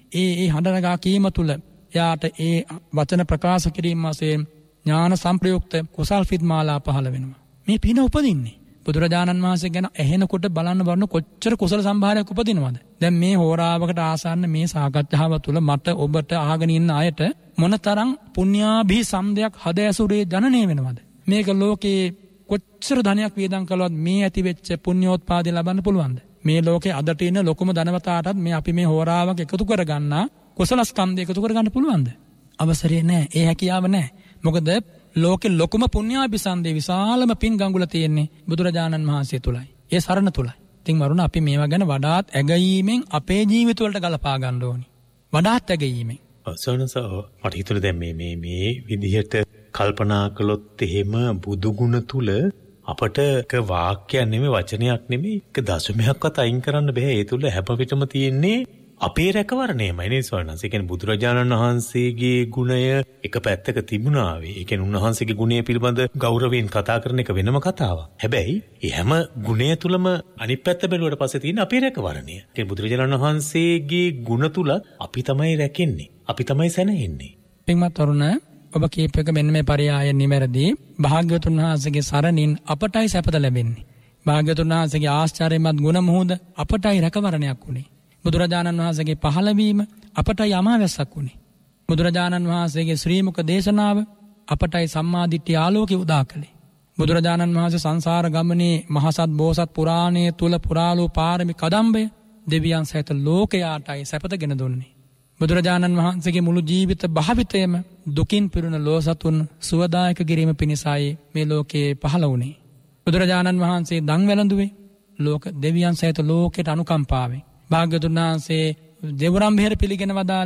ඒ හඬ නගා කීම තුල යාට ඒ වචන ප්‍රකාශ කිරීම වශයෙන් ඥාන සංප්‍රයුක්ත කුසල් සිත් මාලා පහළ වෙනවා. මේ පින උපදින්නේ බුදුරජාණන් වහන්සේ ගැන ඇහෙනකොට බලන්න වරන කොච්චර කුසල සම්භාරයක් උපදිනවද? දැන් මේ හෝරාවකට ආසන්න මේ සාකච්ඡාව තුළ මට ඔබට අහගෙන ඉන්න අයට මොනතරම් පුණ්‍යාභි සම්දයක් හද ඇසුරේ ජනනය වෙනවද? මේක ලෝකේ කොච්චර ධනයක් වියදම් කළොත් මේ ඇති වෙච්ච පුණ්‍යෝත්පාදේ ලබන්න පුළුවන්ද? මේ ලෝකේ අදට ඉන්න ලොකුම ධනවතාටත් මේ අපි මේ හෝරාවක් එකතු කරගන්නා කුසල ස්කන්ධය එකතු කරගන්න පුළුවන්ද? අවසරේ නැහැ. ඒ හැකියාව නැහැ. මොකද ලෝකෙ ලොකුම පුණ්‍යාභිසන්දේ විශාලම පින් ගඟුල තියෙන්නේ බුදුරජාණන් වහන්සේ තුලයි. ඒ සරණ තුලයි. ඉතින් වරුණ අපි මේවා ගැන වඩාත් ඇගීමෙන් අපේ ජීවිත වලට ගලපා ගන්න ඕනි. වඩාත් ඇගීමෙන්. සෝනසෝ මට හිතුණා දැන් මේ විදිහට කල්පනා කළොත් එහෙම බුදුගුණ තුල අපට එක වාක්‍යයක් නෙමෙයි වචනයක් නෙමෙයි එක දශමයක්වත් අයින් කරන්න බෑ. ඒ තුල හැම විටම තියෙන්නේ අපේ රැකවරණයමයි නේ සෝනස. ඒ කියන්නේ බුදුරජාණන් වහන්සේගේ ගුණය එක පැත්තක තිබුණා වේ. ඒ කියන්නේ උන්වහන්සේගේ ගුණය පිළිබඳ ගෞරවයෙන් කතා කරන එක වෙනම කතාවක්. හැබැයි මේ හැම ගුණය තුලම අනිත් පැත්ත බැලුවට පස්සේ තියෙන අපේ රැකවරණය. ඒ බුදුරජාණන් වහන්සේගේ ගුණ තුල අපි තමයි රැකෙන්නේ. අපි තමයි සැනෙන්නේ. පින්වත් තරුණ ඔබ කීප එක මෙන්න මේ පරයය නිවැරදි. භාග්‍යවතුන් වහන්සේගේ සරණින් අපටයි සැපත ලැබෙන්නේ. භාග්‍යවතුන් වහන්සේගේ ආශ්චර්යමත් ගුණ මොහොත අපටයි රැකවරණයක් උනේ. බුදුරජාණන් වහන්සේගේ පහළවීම අපටයි අමාවැස්සක් උනේ. බුදුරජාණන් වහන්සේගේ ශ්‍රී මුඛ දේශනාව අපටයි සම්මාදිට්ඨිය ආලෝකය උදා කළේ. බුදුරජාණන් වහන්සේ සංසාර ගමනේ මහසත් බෝසත් පුරාණයේ තුල පුරාලෝ පාරමී කදම්බය දෙවියන් සහිත ලෝකයාටයි සැපතගෙන දුන්නේ. බුදුරජාණන් වහන්සේගේ මුළු ජීවිත භාවිතයම දුකින් පිරුණ ලෝසතුන් සුවදායක කිරීම පිණිසයි මේ ලෝකේ පහළ වුණේ. බුදුරජාණන් වහන්සේ දන් වැළඳුවේ ලෝක දෙවියන් සහිත ලෝකයට අනුකම්පාවෙන්. භාග්‍යවතුන් වහන්සේ දෙවරම් බෙහෙර පිළිගෙන වදාලේ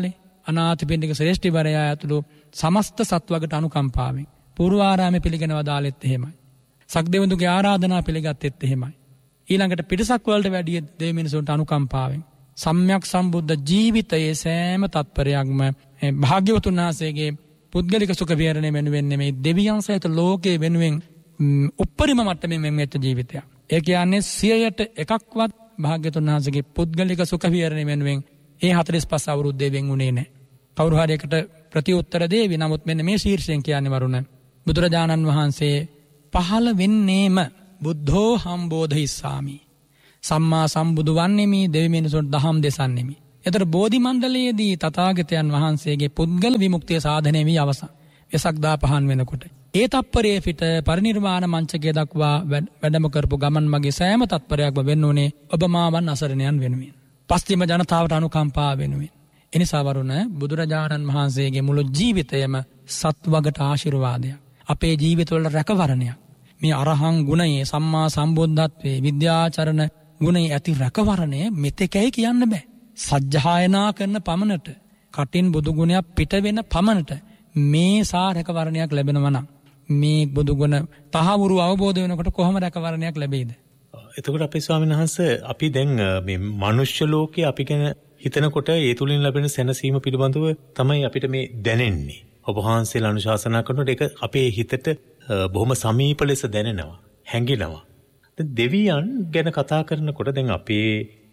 අනාථපිණ්ඩික ශ්‍රේෂ්ඨිවරයා ඇතුළු සමස්ත සත්වකට අනුකම්පාවෙන් පූර්වාරාමයේ පිළිගෙන වදාළෙත් එහෙමයි. සක්දෙවිඳුගේ ආරාධනා පිළිගත්තෙත් එහෙමයි. ඊළඟට පිටසක් වලට වැඩි දෙවි මිනිසුන්ට අනුකම්පාවෙන් සම්්‍යක් සම්බුද්ධ ජීවිතයේ සෑම තත්පරයක්ම භාග්‍යවතුන් වහන්සේගේ පුද්ගලික සුඛ විහරණය වෙනුවෙන් නෙමෙයි දෙවියන් සහිත ලෝකයේ වෙනුවෙන් උප්පරිම මට්ටමින් මෙච්ච ජීවිතයක්. ඒ කියන්නේ 100ට එකක්වත් භාග්‍යවතුන් වහන්සේගේ පුද්ගලික සුඛ විහරණය වෙනුවෙන් ඒ 45 අවුරුද්දේ වෙන් උනේ නැහැ. කවුරු හරි එකට ප්‍රතිඋත්තර දෙවි. නමුත් මෙන්න මේ ශීර්ෂයෙන් කියන්නේ වරුණ බුදුරජාණන් වහන්සේ පහළ වෙන්නේම බුද්ධෝ හම්බෝධිස්සාමි. සම්මා සම්බුදු වන්නෙමි දෙවි මිනිසුන්ට දහම් දෙසන්නෙමි. එතකොට බෝධි මණ්ඩලයේදී තථාගතයන් වහන්සේගේ පුද්ගල විමුක්තිය සාධනය වී අවසන්. වෙසක් 15 වෙනකොට ඒ තත්පරයේ පිට පරිනිර්වාණ මංචකයේ දක්වා වැඩම කරපු ගමන් මගේ සෑම තත්පරයක්ම වෙන්නුනේ ඔබ මාවන් අසරණයන් වෙනුවෙන්. පස්තිම ජනතාවට අනුකම්පා වෙනුවෙන්. එනිසා වරුණ බුදුරජාණන් වහන්සේගේ මුළු ජීවිතයම සත්වගට ආශිර්වාදයක්. අපේ ජීවිතවල රැකවරණයක්. මේ අරහං ගුණයේ සම්මා සම්බුද්ධත්වයේ විද්‍යාචරණ ගුණයේ ඇති රැකවරණය මෙතෙකයි කියන්න බෑ. සජ්ජායනා කරන පමණට කටින් බුදු ගුණයක් පිට වෙන පමණට මේ සා රැකවරණයක් ලැබෙනවා නම් මේ බුදු ගුණ තහවුරු අවබෝධ වෙනකොට කොහොම රැකවරණයක් ලැබෙයිද? එතකොට අපේ ස්වාමීන් වහන්සේ අපි දැන් මේ මනුෂ්‍ය ලෝකේ අපි ගැන හිතනකොට ඒ තුලින් ලැබෙන සැනසීම පිළිබඳව තමයි අපිට මේ දැනෙන්නේ. ඔබ වහන්සේලා අනුශාසනා කරනකොට ඒක අපේ හිතට බොහොම සමීප ලෙස දැනෙනවා, හැඟෙනවා. දැන් දෙවියන් ගැන කතා කරනකොට දැන් අපේ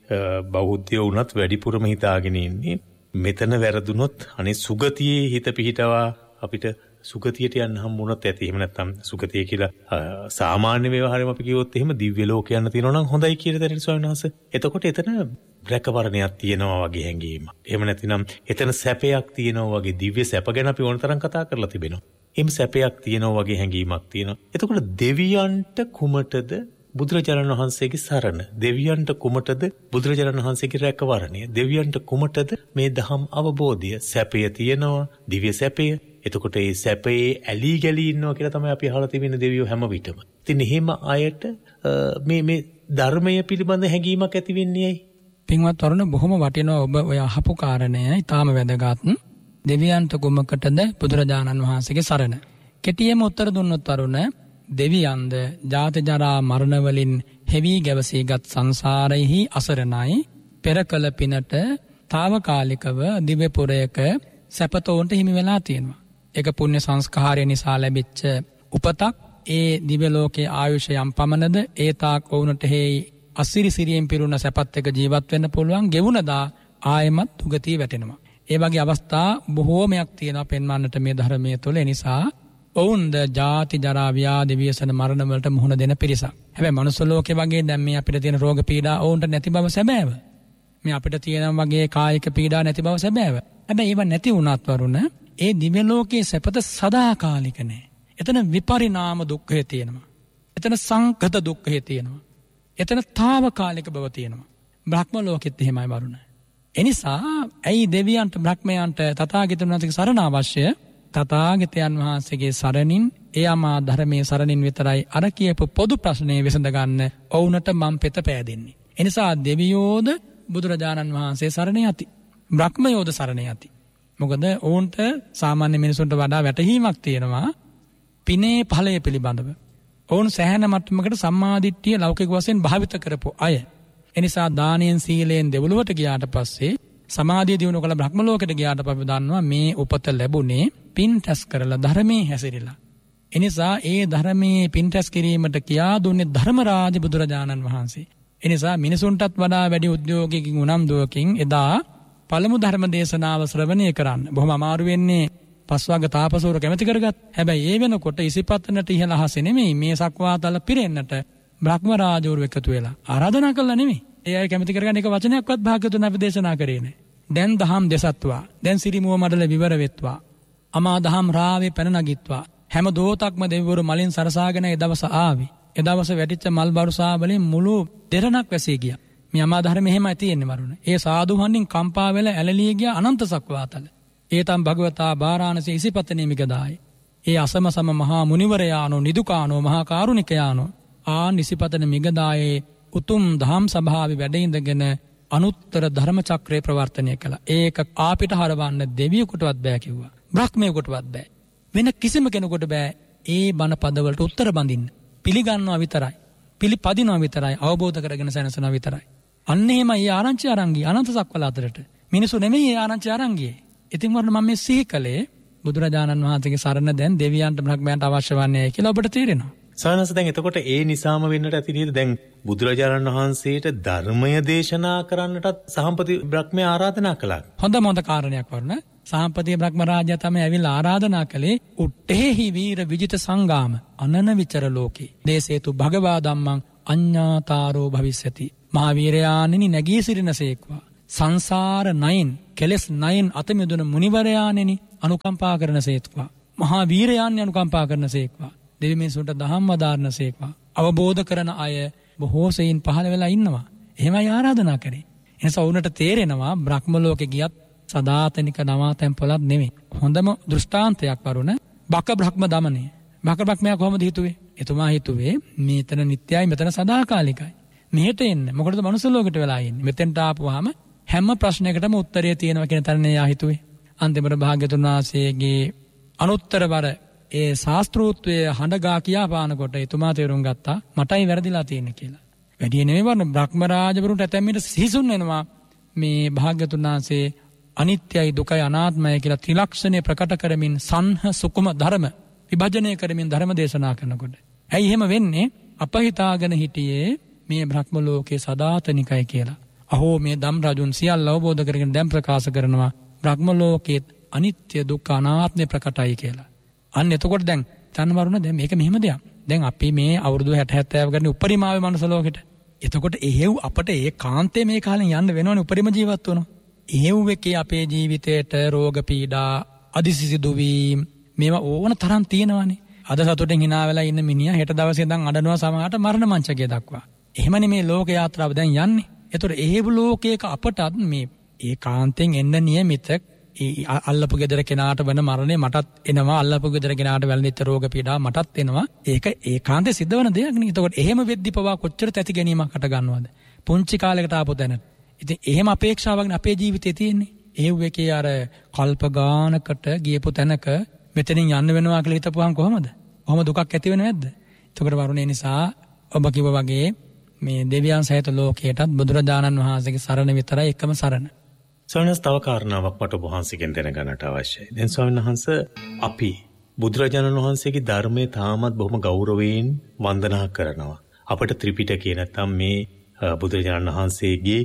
බෞද්ධයෝ වුණත් වැඩිපුරම හිතාගෙන ඉන්නේ මෙතන වැරදුනොත් අනේ සුගතියේ හිත පිහිටවා අපිට සුගතියට යන්න හම්බුනොත් ඇති. එහෙම නැත්නම් සුගතිය කියලා සාමාන්‍ය ව්‍යවහාරයෙන් අපි කිව්වොත් එහෙම දිව්‍ය ලෝක යන්න තියෙනවා නම් හොඳයි කියලා දැනෙන ස්වාමීන් වහන්සේ. එතකොට එතන රැකවරණයක් තියෙනවා වගේ හැඟීමක්. එහෙම නැතිනම් එතන සැපයක් තියෙනවා වගේ දිව්‍ය සැප ගැන අපි ඕනතරම් කතා කරලා තිබෙනවා. එහෙම සැපයක් තියෙනවා වගේ හැඟීමක් තියෙනවා. එතකොට දෙවියන්ට කුමටද බුදුරජාණන් වහන්සේගේ සරණ? දෙවියන්ට කුමටද බුදුරජාණන් වහන්සේගේ රැකවරණය? දෙවියන්ට කුමටද මේ දහම් අවබෝධය? සැපය තියෙනවා, දිව්‍ය සැපය. එතකොට ඒ සැපේ ඇලී ගැලී ඉන්නවා කියලා තමයි අපි අහලා තිබෙන දෙවියෝ හැම විටම. ඉතින් එහෙම අයට මේ ධර්මය පිළිබඳ හැඟීමක් ඇති වෙන්නේ ඇයි? පින්වත් වරුණ බොහොම වටිනවා ඔබ ඔය අහපු කාරණය. ඊටාම වැදගත්. දෙවියන්ට කුමකටද බුදුරජාණන් වහන්සේගේ සරණ? කෙටියෙන්ම උත්තර දුන්නොත් වරුණ දෙවියන්ද ජාති ජරා මරණ වලින් හැවි ගැවසීගත් සංසාරෙහි අසරණයි. පෙර කළ පිනට తాවකාලිකව දිව්‍ය පුරයක සැපතෝන්ට හිමි වෙලා තියෙනවා. ඒක පුණ්‍ය සංස්කාරය නිසා ලැබිච්ච උපතක්. ඒ දිව්‍ය ලෝකයේ ආයුෂ යම් පමණද ඒ තාක් වුණට හේයි අසිරි සිරියෙන් පිරුණ සැපත් එක ජීවත් වෙන්න පුළුවන්. ගෙවුණදා ආයමත් දුගතිය වැටෙනවා. ඒ වගේ අවස්ථා බොහෝමයක් තියෙනවා පෙන්වන්නට මේ ධර්මයේ තුල. ඒ නිසා ඔවුන්ද ජාති ජරා ව්‍යාධි ව්‍යසන මරණ වලට මුහුණ දෙන පිරිසක්. හැබැයි මනුස්ස ලෝකේ වගේ දැන් මේ අපිට තියෙන රෝග පීඩා ඔවුන්ට නැති බව සැබෑව. මේ අපිට තියෙන වගේ කායික පීඩා නැති බව සැබෑව. හැබැයි ඒව නැති වුණත් වරුණ ඒ දිව්‍ය ලෝකයේ සැපත සදාකාලික නෑ. එතන විපරිණාම දුක්ඛය තියෙනවා. එතන සංකත දුක්ඛය තියෙනවා. එතන తాවකාලික බව තියෙනවා. බ්‍රහ්ම ලෝකෙත් එහෙමයි වරුණ. එනිසා ඇයි දෙවියන්ට බ්‍රහ්මයන්ට තථාගතයන් වහන්සේගේ සරණ අවශ්‍ය? තථාගතයන් වහන්සේගේ සරණින් එයාමා ධර්මයේ සරණින් විතරයි අර කියපු පොදු ප්‍රශ්නේ විසඳ ගන්න ඔවුන්ට මම් පෙත පෑදෙන්නේ. එනිසා දෙවියෝද බුදුරජාණන් වහන්සේ සරණ යති. බ්‍රහ්මයෝද සරණ යති. මොකද ඔවුන්ට සාමාන්‍ය මිනිසුන්ට වඩා වැටහීමක් තියෙනවා පිනේ ඵලය පිළිබඳව. ඔවුන් සෑහෙන මට්ටමකට සම්මාදිට්ඨිය ලෞකික වශයෙන් භාවිත කරපු අය. එනිසා දානයෙන් සීලයෙන් දෙවලුවට ගියාට පස්සේ සමාධිය දිනු කළ බ්‍රහ්ම ලෝකෙට ගියාට පස්සේ දන්නවා මේ උපත ලැබුණේ පින් රැස් කරලා ධර්මයේ හැසිරিলা. එනිසා ඒ ධර්මයේ පින් රැස් කිරීමට කියා දුන්නේ ධර්මරාජ බුදුරජාණන් වහන්සේ. එනිසා මිනිසුන්ටත් වඩා වැඩි උද්‍යෝගිකින් උනම්දුවකින් එදා පළමු ධර්ම දේශනාව ශ්‍රවණය කරන්න බොහොම අමාරු වෙන්නේ පස්වග තාපසවරු කැමති කරගත්. හැබැයි ඒ වෙනකොට ඉසිපතනට ඉහළ අහසේ නෙමෙයි මේ සක්වාතල පිරෙන්නට බ්‍රහ්ම රාජවරු එකතු වෙලා ආරාධනා කළා නෙමෙයි. ඒ අය කැමති කරගන්න එක වචනයක්වත් භාග්‍යවතුන් අපි දේශනා කරේ නැහැ. දැන් දහම් දෙසත්වා. දැන් සිරිමුව මඩල විවර වෙත්වා. අමා දහම් රාවේ පැන නගිත්වා. හැම දෝතක්ම දෙවිවරු මලින් සරසාගෙන ඒ දවස ආවේ. ඒ දවස වැටිච්ච මල් බරුසා වලින් මුළු දෙරණක් වැසී ගියා. මේ අමා ධර්ම එහෙමයි තියෙන්නේ වරුණ. ඒ සාදුහන්නින් කම්පා වෙලා ඇලලී ගියා අනන්ත සක්වාතල. ඒතම් භගවතා බාරාණසී ඉසිපතනේ මිගදායි. ඒ අසම සම මහා මුනිවරයාණෝ නිදුකාණෝ මහා කාරුණිකයාණෝ ආ නිසිපතන මිගදායේ උතුම් දහම් සභාවේ වැඩ ඉඳගෙන අනුත්තර ධර්ම චක්‍රය ප්‍රවර්තනය කළා. ඒක ආපිට හරවන්න දෙවියෙකුටවත් බෑ කිව්වා. බ්‍රහ්මයෙකුටවත් බෑ. වෙන කිසිම කෙනෙකුට බෑ ඒ බණ පදවලට උත්තර බඳින්න. පිළිගන්නවා විතරයි. පිළිපදිනවා විතරයි. අවබෝධ කරගෙන සැනසෙනවා විතරයි. අන්න එහෙම ඒ ආරංචි අරන් ගියේ අනන්ත සක්වලාතරට. මිනිසු නෙමෙයි ඒ ආරංචි අරන් ගියේ. ඉතින් වරණ මම මේ සිහි කළේ බුදුරජාණන් වහන්සේගේ සරණ දැන් දෙවියන්ට බ්‍රහ්මයන්ට අවශ්‍ය වන්නේ කියලා ඔබට තේරෙනවා. සානස දැන් එතකොට ඒ නිසාම වෙන්නට ඇති නේද දැන් බුදුරජාණන් වහන්සේට ධර්මය දේශනා කරන්නටත් සහම්පති බ්‍රහ්මයා ආරාධනා කළා. හොඳ කාරණයක් වරණ. සහම්පති බ්‍රහ්ම රාජයා තමයි ඇවිල්ලා ආරාධනා කළේ උට්ටේහි වීර විජිත සංගාම අනන විචර ලෝකේ. දේසේතු භගවා ධම්මං අඤ්ඤාතාරෝ භවිස්සති. මහා වීරයාණෙනි නැගී සිටිනසේක්වා. සංසාර නයින් කෙලස් නයින් අතමිදුන මුනිවරයාණෙනි අනුකම්පා කරනසේක්වා. මහා වීරයාණන් අනුකම්පා කරනසේක්වා. දෙවි මිනිසුන්ට දහම් වදාරනසේක්වා. අවබෝධ කරන අය බොහෝ සෙයින් පහළ වෙලා ඉන්නවා. එහෙමයි ආරාධනා කරේ. එනිසා උන්ට තේරෙනවා බ්‍රහ්ම ලෝකේ ගියත් සදාතනික නවාතැන් පොළක් නෙමෙයි. හොඳම දෘෂ්ටාන්තයක් වරුණ බක බ්‍රහ්ම දමනය. බක බ්‍රහ්මයා කොහොමද හිතුවේ? එතුමා හිතුවේ මේතන නිට්ටයයි මෙතන සදාකාලිකයි. මෙහෙට එන්න. මොකටද මනුස්ස ලෝකෙට වෙලා ඉන්නේ? මෙතෙන්ට ආපුවාම හැම ප්‍රශ්නයකටම උත්තරය තියෙනවා කියන තරණේ යා හිතුවේ. අන්තිමට භාග්‍යතුන් වහන්සේගේ අනුත්තරවර ඒ ශාස්ත්‍රූත්වයේ හඬගා කියා පානකොට එතුමා තේරුම් ගත්තා මටයි වැරදිලා තියෙන්නේ කියලා. වැඩි නෙමෙයි වරණ බ්‍රහ්ම රාජවරුන්ට ඇතැම්මිට සිහිසුන් වෙනවා මේ භාග්‍යතුන් වහන්සේ අනිත්‍යයි දුකයි අනාත්මයි කියලා ත්‍රිලක්ෂණය ප්‍රකට කරමින් සංහ සුකුම ධර්ම විභජනය කරමින් ධර්ම දේශනා කරනකොට. ඇයි එහෙම වෙන්නේ? අප හිතාගෙන හිටියේ මේ බ්‍රහ්ම ලෝකේ සදාතනිකයි කියලා. අහෝ මේ ධම් රජුන් සියල්ල අවබෝධ කරගෙන දැන් ප්‍රකාශ කරනවා බ්‍රහ්ම ලෝකේ අනිත්‍ය දුක්ඛ අනාත්ම ප්‍රකටයි කියලා. අන්න එතකොට දැන් තනවරුණ දැන් මේක මෙහෙම දෙයක්. දැන් අපි මේ අවුරුදු 60 70 ගන්න උපරිමාවේ මනුස්ස ලෝකෙට. එතකොට එහෙව් අපට ඒ කාන්තේ මේ කාලෙන් යන්න වෙනවනේ උපරිම ජීවත් වෙනවා. එහෙව් එකේ අපේ ජීවිතේට රෝග පීඩා අදිසි දුවීම් මේවා ඕන තරම් තියෙනවානේ. අද සතුටෙන් hina වෙලා ඉන්න මිනිහා හෙට දවසේ ඉඳන් අඬනවා සමහරට මරණ මංචකය දක්වා. එහෙමනේ මේ ලෝක යාත්‍රාව දැන් යන්නේ. එතකොට එහෙව් ලෝකයක අපටත් මේ ඒ කාන්තෙන් එන්න නියමිත අල්ලපු ගෙදර කෙනාට වෙන මරණය මටත් එනවා. අල්ලපු ගෙදර කෙනාට වැළඳිච්ච රෝග පීඩා මටත් එනවා. ඒක ඒකාන්තේ සිද්ධ වෙන දෙයක් නේ. එතකොට එහෙම වෙද්දි පවා කොච්චර තැති ගැනීමක් අට ගන්නවද? පුංචි කාලයකට ආපු දැනට. ඉතින් එහෙම අපේක්ෂාවක් අපේ ජීවිතේ තියෙන්නේ. ඒ වේකේ අර කල්ප ගානකට ගියපු තැනක මෙතනින් යන්න වෙනවා කියලා හිතපුවාම කොහමද? කොහොම දුකක් ඇති වෙනව නැද්ද? එතකොට වරුණේ නිසා ඔබ කිව්වා වගේ මේ දෙවියන් සහිත ලෝකයටත් බුදුරජාණන් වහන්සේගේ සරණ විතරයි එකම සරණ. ස්වාමීන් තව කාරණාවක් මට ඔබ වහන්සේගෙන් දැනගන්නට අවශ්‍යයි. දැන් ස්වාමීන් වහන්සේ අපි බුදුරජාණන් වහන්සේගේ ධර්මයේ තාමත් බොහොම ගෞරවයෙන් වන්දනා කරනවා. අපිට ත්‍රිපිටකය නැත්නම් මේ බුදුරජාණන් වහන්සේගේ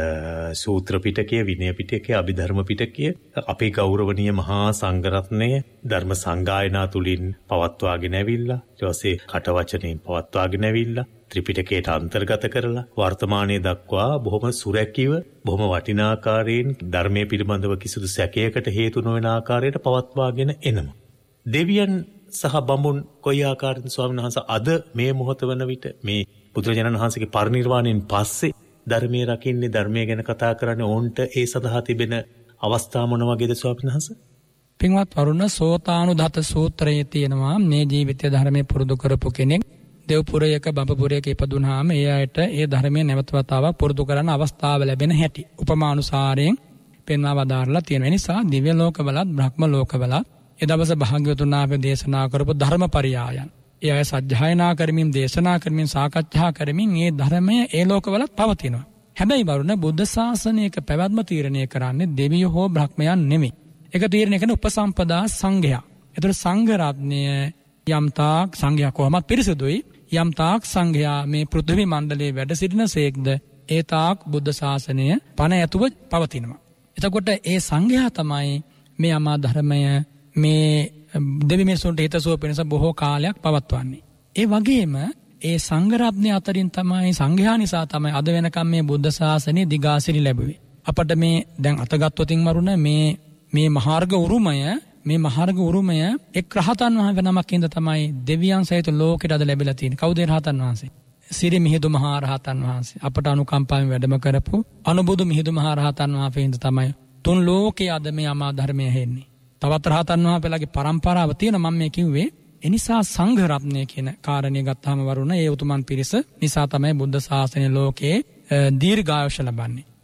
සූත්‍ර පිටකය, විනය පිටකය, අභිධර්ම පිටකය අපේ ගෞරවනීය මහා සංඝරත්නය ධර්ම සංගායනා තුලින් පවත්වාගෙන ඇවිල්ලා, ඊට පස්සේ කටවචනෙන් පවත්වාගෙන ඇවිල්ලා ත්‍රිපිටකයට අන්තර්ගත කරලා වර්තමානයේ දක්වා බොහොම සුරැකිව බොහොම වටිනාකාරයෙන් ධර්මයේ පිළිබඳව කිසිදු සැකයකට හේතු නොවන ආකාරයට පවත්වාගෙන එනවා. දෙවියන් සහ බඹුන් කොයි ආකාරයෙන් ස්වාමීන් වහන්සේ අද මේ මොහොත වන විට මේ බුදුරජාණන් වහන්සේගේ පරිනිර්වාණයෙන් පස්සේ ධර්මයේ රකින්නේ, ධර්මයේ ගැන කතා කරන්නේ ඕන්ට ඒ සඳහා තිබෙන අවස්ථා මොන වගේද ස්වාමීන් වහන්සේ? පින්වත් වරුණ සෝතානුදත සූත්‍රයේ තියෙනවා මේ ජීවිතය ධර්මයේ පුරුදු කරපු කෙනෙක් දෙව්පුරයක බඹපුරයක ඉපදුනහම ඒ අයට ඒ ධර්මයේ නැවත වතාවක් පුරුදු කරන්න අවස්ථාව ලැබෙන හැටි උපමානුසාරයෙන් පෙන්වා වදාරලා තියෙන නිසා දිව්‍ය ලෝකවලත් බ්‍රහ්ම ලෝකවලත් ඒ දවස භාග්‍යවතුන් වහන්සේ දේශනා කරපු ධර්මපරියායන් ඒ අය සජ්ජායනා කරමින් දේශනා කරමින් සාකච්ඡා කරමින් මේ ධර්මය ඒ ලෝකවලත් පවතිනවා. හැබැයි වරුණ බුද්ධ ශාසනයක පැවැත්ම තීරණය කරන්නේ දෙවියෝ හෝ බ්‍රහ්මයන් නෙමෙයි. ඒක තීරණය කරන උපසම්පදා සංඝයා. ඒතර සංඝ රත්නය යම්තාක් සංඝයා කොහොමත් පිරිසුදුයි. යම්තාක් සංඝයා මේ පෘථිවි මණ්ඩලයේ වැඩ සිටිනසේක්ද ඒ තාක් බුද්ධ ශාසනය පණ ඇතුව පවතිනවා. එතකොට ඒ සංඝයා තමයි මේ අමා ධර්මය මේ දෙවි මිනිසුන්ට හිතසුව පිණිස බොහෝ කාලයක් පවත්වන්නේ. ඒ වගේම ඒ සංඝ රත්නය අතරින් තමයි සංඝයා නිසා තමයි අද වෙනකම් මේ බුද්ධ ශාසනය දිගාසිරි ලැබුවේ. අපට මේ දැන් අතගත්වතින් මරුණ මේ මහාර්ග උරුමය එක් රහතන් වහන්සේ නමක් ඉඳ තමයි දෙවියන් සහිත ලෝකෙට අද ලැබිලා තියෙන්නේ. කවුද රහතන් වහන්සේ? සිරි මිහිඳු මහ රහතන් වහන්සේ. අපට අනුකම්පාවෙන් වැඩම කරපු අනුබුදු මිහිඳු මහ රහතන් වහන්සේ ඉඳ තමයි තුන් ලෝකයේ අද මේ අමා ධර්මය හෙන්නේ. තවත් රහතන් වහන්සේලාගේ පරම්පරාව තියෙන මම මේ කිව්වේ. එනිසා සංඝ රත්නය කියන කාරණේ ගත්තාම වරුණ ඒ උතුමන් පිරිස නිසා තමයි බුද්ධ ශාසනය ලෝකයේ දීර්ඝායුෂ ලබන්නේ.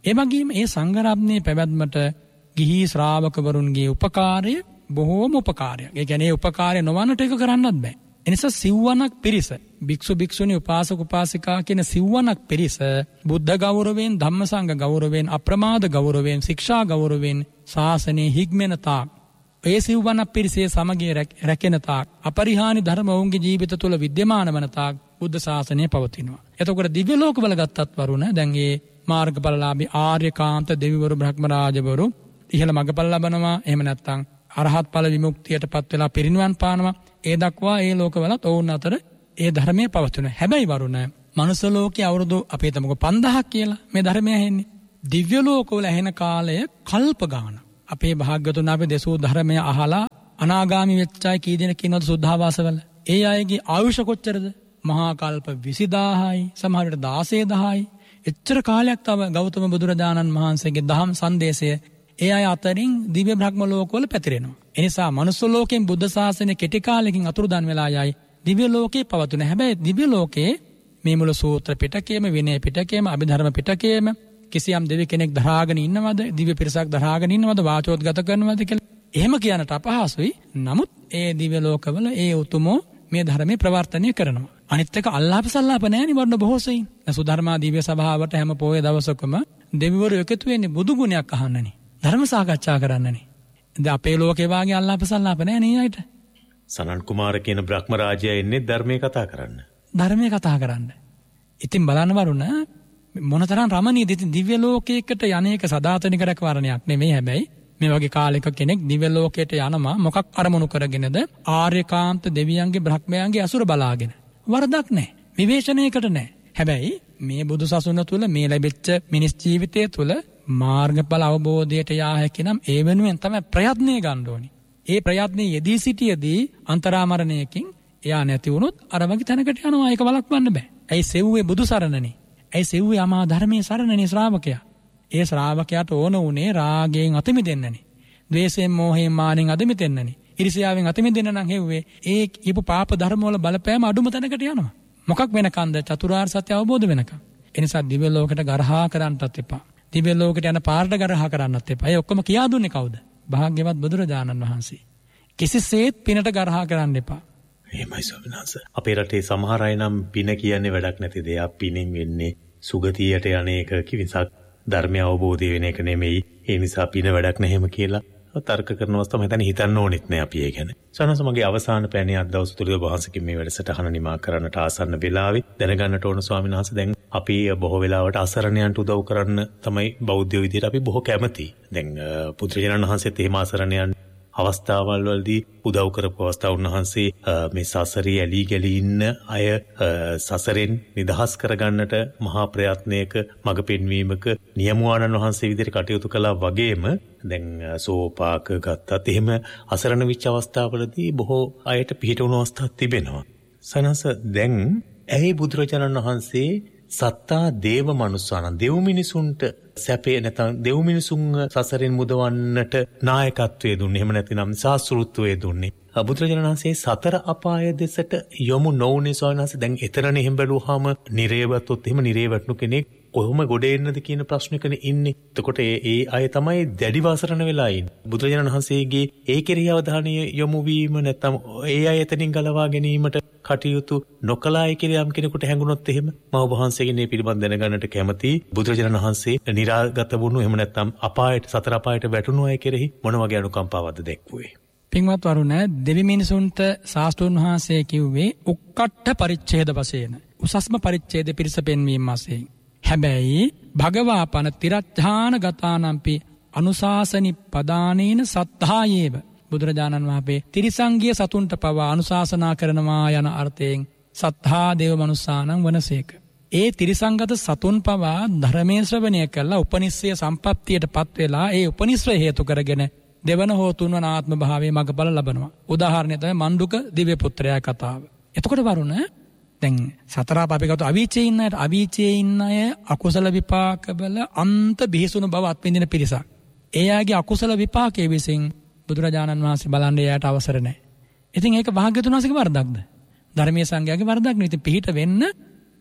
ඒ වගේම ඒ සංඝරත්නයේ පැවැත්මට ගිහි ශ්‍රාවකවරුන්ගේ උපකාරය බොහෝම උපකාරයක්. ඒ කියන්නේ උපකාරය නොවන්නට ඒක කරන්නත් බෑ. එනිසා සිව්වනක් පිරිස, භික්ෂු භික්ෂුණී උපාසක උපාසිකා කියන සිව්වනක් පිරිස බුද්ධ ගෞරවයෙන්, ධම්ම සංඝ ගෞරවයෙන්, අප්‍රමාද ගෞරවයෙන්, ශික්ෂා ගෞරවයෙන් ශාසනයේ හික්මෙන තාක්, ඒ සිව්වනක් පිරිසේ සමගිය රැකෙන තාක්, අපරිහානි ධර්ම ඔවුන්ගේ ජීවිත තුළ විද්‍යමාන වන තාක් බුද්ධ ශාසනය පවතිනවා. එතකොට දිව්‍ය ලෝකවල ගත්තත් වරුණ දැන් ඒ මාර්ගඵලලාභී ආර්යකාන්ත දෙවිවරු බ්‍රහ්මරාජවරු ඉහළ මඟඵල ලබනවා. එහෙම නැත්නම් අරහත් ඵල විමුක්තියටපත් වෙලා පිරිනිවන් පානවා. ඒ දක්වා ඒ ලෝකවලත් ඔවුන් අතර ඒ ධර්මයේ පවතින. හැබැයි වරුණ මනුස්ස ලෝකයේ අවුරුදු අපි හිතමුකෝ 5000ක් කියලා මේ ධර්මය ඇහෙන්නේ. දිව්‍ය ලෝකවල ඇහෙන කාලය කල්ප ගාන. අපේ භාග්‍යතුන් අපේ දෙසූ ධර්මය අහලා අනාගාමි වෙච්ච අය කී දෙනෙක් ඉන්නවද සුද්ධාවාසවල? ඒ අයගේ ආයුෂ කොච්චරද? මහා කල්ප 20000යි, සමහර විට 16000යි. එච්චර කාලයක් තව ගෞතම බුදුරජාණන් වහන්සේගේ දහම් සංදේශය ඒ අය අතරින් දිව්‍ය බ්‍රහ්ම ලෝකවල පැතිරෙනවා. එනිසා මනුස්ස ලෝකයෙන් බුද්ධ ශාසනය කෙටි කාලෙකින් අතුරුදන් වෙලා යයි දිව්‍ය ලෝකේ පවතුන. හැබැයි දිව්‍ය ලෝකේ මේ මුල සූත්‍ර පිටකයේම, විනය පිටකයේම, අභිධර්ම පිටකයේම කිසියම් දෙවි කෙනෙක් දරාගෙන ඉන්නවද, දිව්‍ය පිරිසක් දරාගෙන ඉන්නවද, වාචෝද්ගත කරනවද කියලා එහෙම කියන්නට අපහසුයි. නමුත් ඒ දිව්‍ය ලෝකවල ඒ උතුමෝ මේ ධර්මයේ ප්‍රවර්තනය කරනවා. අනිත් එක අල්ලාප සල්ලාප නැහැ නේ වර්ණ බොහෝ සෙයින්. සුධර්මා දිව්‍ය සභාවට හැම පොයේ දවසකම දෙවිවරු එකතු වෙන්නේ බුදු ගුණයක් අහන්නනේ. ධර්ම සාකච්ඡා කරන්නනේ. දැන් අපේ ලෝකේ වාගේ අල්ලාප සල්ලාප නැහැ නේ අයිට. සනන් කුමාර කියන බ්‍රහ්ම රාජයා එන්නේ ධර්මයේ කතා කරන්න. ධර්මයේ කතා කරන්න. ඉතින් බලන්න වරුණ මොනතරම් රමණීයද. ඉතින් දිව්‍ය ලෝකයකට යන්නේක සදාතනික රැකවරණයක් නෙමෙයි. හැබැයි මේ වගේ කාලයක කෙනෙක් දිව්‍ය ලෝකයට යනවා මොකක් අරමුණු කරගෙනද? ආර්යකාන්ත දෙවියන්ගේ බ්‍රහ්මයන්ගේ අසුර බලාගෙන. වරදක් නැහැ. විවේචනයකට නැහැ. හැබැයි මේ බුදු සසුන තුල මේ ලැබෙච්ච මිනිස් ජීවිතය තුල මාර්ගඵල අවබෝධයට යා හැකි නම් ඒ වෙනුවෙන් තමයි ප්‍රයත්නය ගන්න ඕනි. ඒ ප්‍රයත්නයේ යෙදී සිටියේදී අන්තරාමරණයකින් එයා නැති වුණොත් අර වගේ තැනකට යනවා. ඒක වළක්වන්න බෑ. ඇයි සෙව්වේ බුදු සරණනේ? ඇයි සෙව්වේ අමා ධර්මයේ සරණනේ ශ්‍රාවකයා? ඒ ශ්‍රාවකයාට ඕන උනේ රාගයෙන් අත මිදෙන්නනේ. ද්වේෂයෙන්, මෝහයෙන්, මානෙන් අත මිදෙන්නනේ. ඊර්ෂ්‍යාවෙන් අත මිදෙන්න නම් හෙව්වේ ඒ කියපු පාප ධර්ම වල බලපෑම අඩුම තැනකට යනවා. මොකක් වෙනකන්ද? චතුරාර්ය සත්‍ය අවබෝධ වෙනකන්. ඒ නිසා දිව්‍ය ලෝකයට ගරහා කරන්නටත් එපා. දිව්‍ය ලෝකයට යන පාරට ගරහා කරන්නත් එපා. ඒ ඔක්කොම කියා දුන්නේ කවුද? භාග්‍යවත් බුදුරජාණන් වහන්සේ. කිසිසේත් පිනට ගරහා කරන්න එපා. එහෙමයි ස්වාමීන් වහන්සේ. අපේ රටේ සමහර අය නම් පින කියන්නේ වැඩක් නැති දෙයක්. පිනෙන් වෙන්නේ සුගතියට යන එක කිවිසක් ධර්මය අවබෝධය වෙන එක නෙමෙයි. ඒ නිසා පින වැඩක් නැහැම කියලා තර්ක කරනවා තමයි හිතන්නේ. හිතන්න ඕනෙත් නෑ අපි ඒ ගැන. සනස මගේ අවසාන පැනේ අද දවස් තුල වහන්සේකින් මේ වැඩසටහන නිමා කරන්නට ආසන්න වෙලාවේ දැනගන්නට ඕන ස්වාමීන් වහන්සේ දැන් අපි බොහෝ වෙලාවට අසරණයන්ට උදව් කරන්න තමයි බෞද්ධ විදියට අපි බොහෝ කැමති. දැන් පුත්‍රජනන් වහන්සේත් එහෙම අසරණයන් අවස්ථාවල් වලදී උදව් කරපු අවස්ථා උන්වහන්සේ මේ සසරේ ඇලී ගලී ඉන්න අය සසරෙන් නිදහස් කරගන්නට මහා ප්‍රයත්නයක මඟ පෙන්වීමක නියමුවාණන් වහන්සේ විදිහට කටයුතු කළා වගේම දැන් සෝපාක ගත්තත් එහෙම අසරණ විච්ච අවස්ථාවලදී බොහෝ අයට පිහිට වුණු අවස්ථා තිබෙනවා. සනස දැන් ඇයි බුදුරජාණන් වහන්සේ සත්තා දේව මනුස්සාන දෙව් මිනිසුන්ට සැපේ නැත්නම් දෙව් මිනිසුන් සසරෙන් මුදවන්නට නායකත්වයේ දුන්නේ. එහෙම නැතිනම් සාස්ෘත්වයේ දුන්නේ. බුදුරජාණන් වහන්සේ සතර අපාය දෙසට යොමු නොවුනේ ස්වාමීන් වහන්සේ. දැන් එතරනේ එහෙම බැලුවාම නිරේවත්ොත් එහෙම නිරේවට්නු කෙනෙක් කොහොම ගොඩ එන්නද කියන ප්‍රශ්නකනේ ඉන්නේ. එතකොට ඒ අය තමයි දැඩි වාසරණ වෙලා ඉන්නේ. බුදුරජාණන් වහන්සේගේ ඒ කෙරෙහි අවධානය යොමු වීම නැත්නම් ඒ අය එතනින් ගලවා ගැනීමට කටයුතු නොකලායි කියලා යම් කෙනෙකුට හැඟුණොත් එහෙම මම ඔබ වහන්සේගෙන් මේ පිළිබඳ දැනගන්නට කැමතියි. බුදුරජාණන් වහන්සේ නිරාගත වුණු එහෙම නැත්නම් අපායට සතර අපායට වැටුණු අය කෙරෙහි මොන වගේ අනුකම්පාවක්ද දැක්වුවේ? පින්වත් වරුණ දෙවි මිනිසුන්ට ශාස්ත්‍රඥ වහන්සේ කිව්වේ උක්කට්ඨ පරිච්ඡේද වශයෙන් උසස්ම පරිච්ඡේද පිරිස පෙන්වීම වශයෙන්. හැබැයි භගවාපන තිරච්ඡාන ගතානම්පි අනුශාසනි පදානේන සත්තායේව බුදුරජාණන් වහන්සේ තිරිසංගිය සතුන්ට පවා අනුශාසනා කරනවා යන අර්ථයෙන් සත්තා දේව මනුස්සානං වනසේක. ඒ තිරිසංගත සතුන් පවා ධර්මයේ ශ්‍රවණය කළා උපනිශ්‍රය සම්පත්තියටපත් වෙලා ඒ උපනිශ්‍රය හේතු කරගෙන දෙවන හෝ තුන්වන ආත්ම භාවයේ මඟඵල ලබනවා. උදාහරණය තමයි මණ්ඩුක දිව්‍ය පුත්‍රයා කතාව. එතකොට වරුණ දැන් සතර අපි ගත්ත අවීචයේ ඉන්න අයට අවීචයේ ඉන්න අය අකුසල විපාකවල අන්ත බිහිසුණු බව අත්විඳින පිරිසක්. ඒ ආගේ අකුසල විපාකයේ විසින් බුදුරජාණන් වහන්සේ බලන්නේ එයාට අවසර නැහැ. ඉතින් ඒක භාග්‍යතුන් වහන්සේගේ වරදක්ද? ධර්මීය සංඝයාගේ වරදක් නෙවෙයි. ඉතින් පිහිට වෙන්න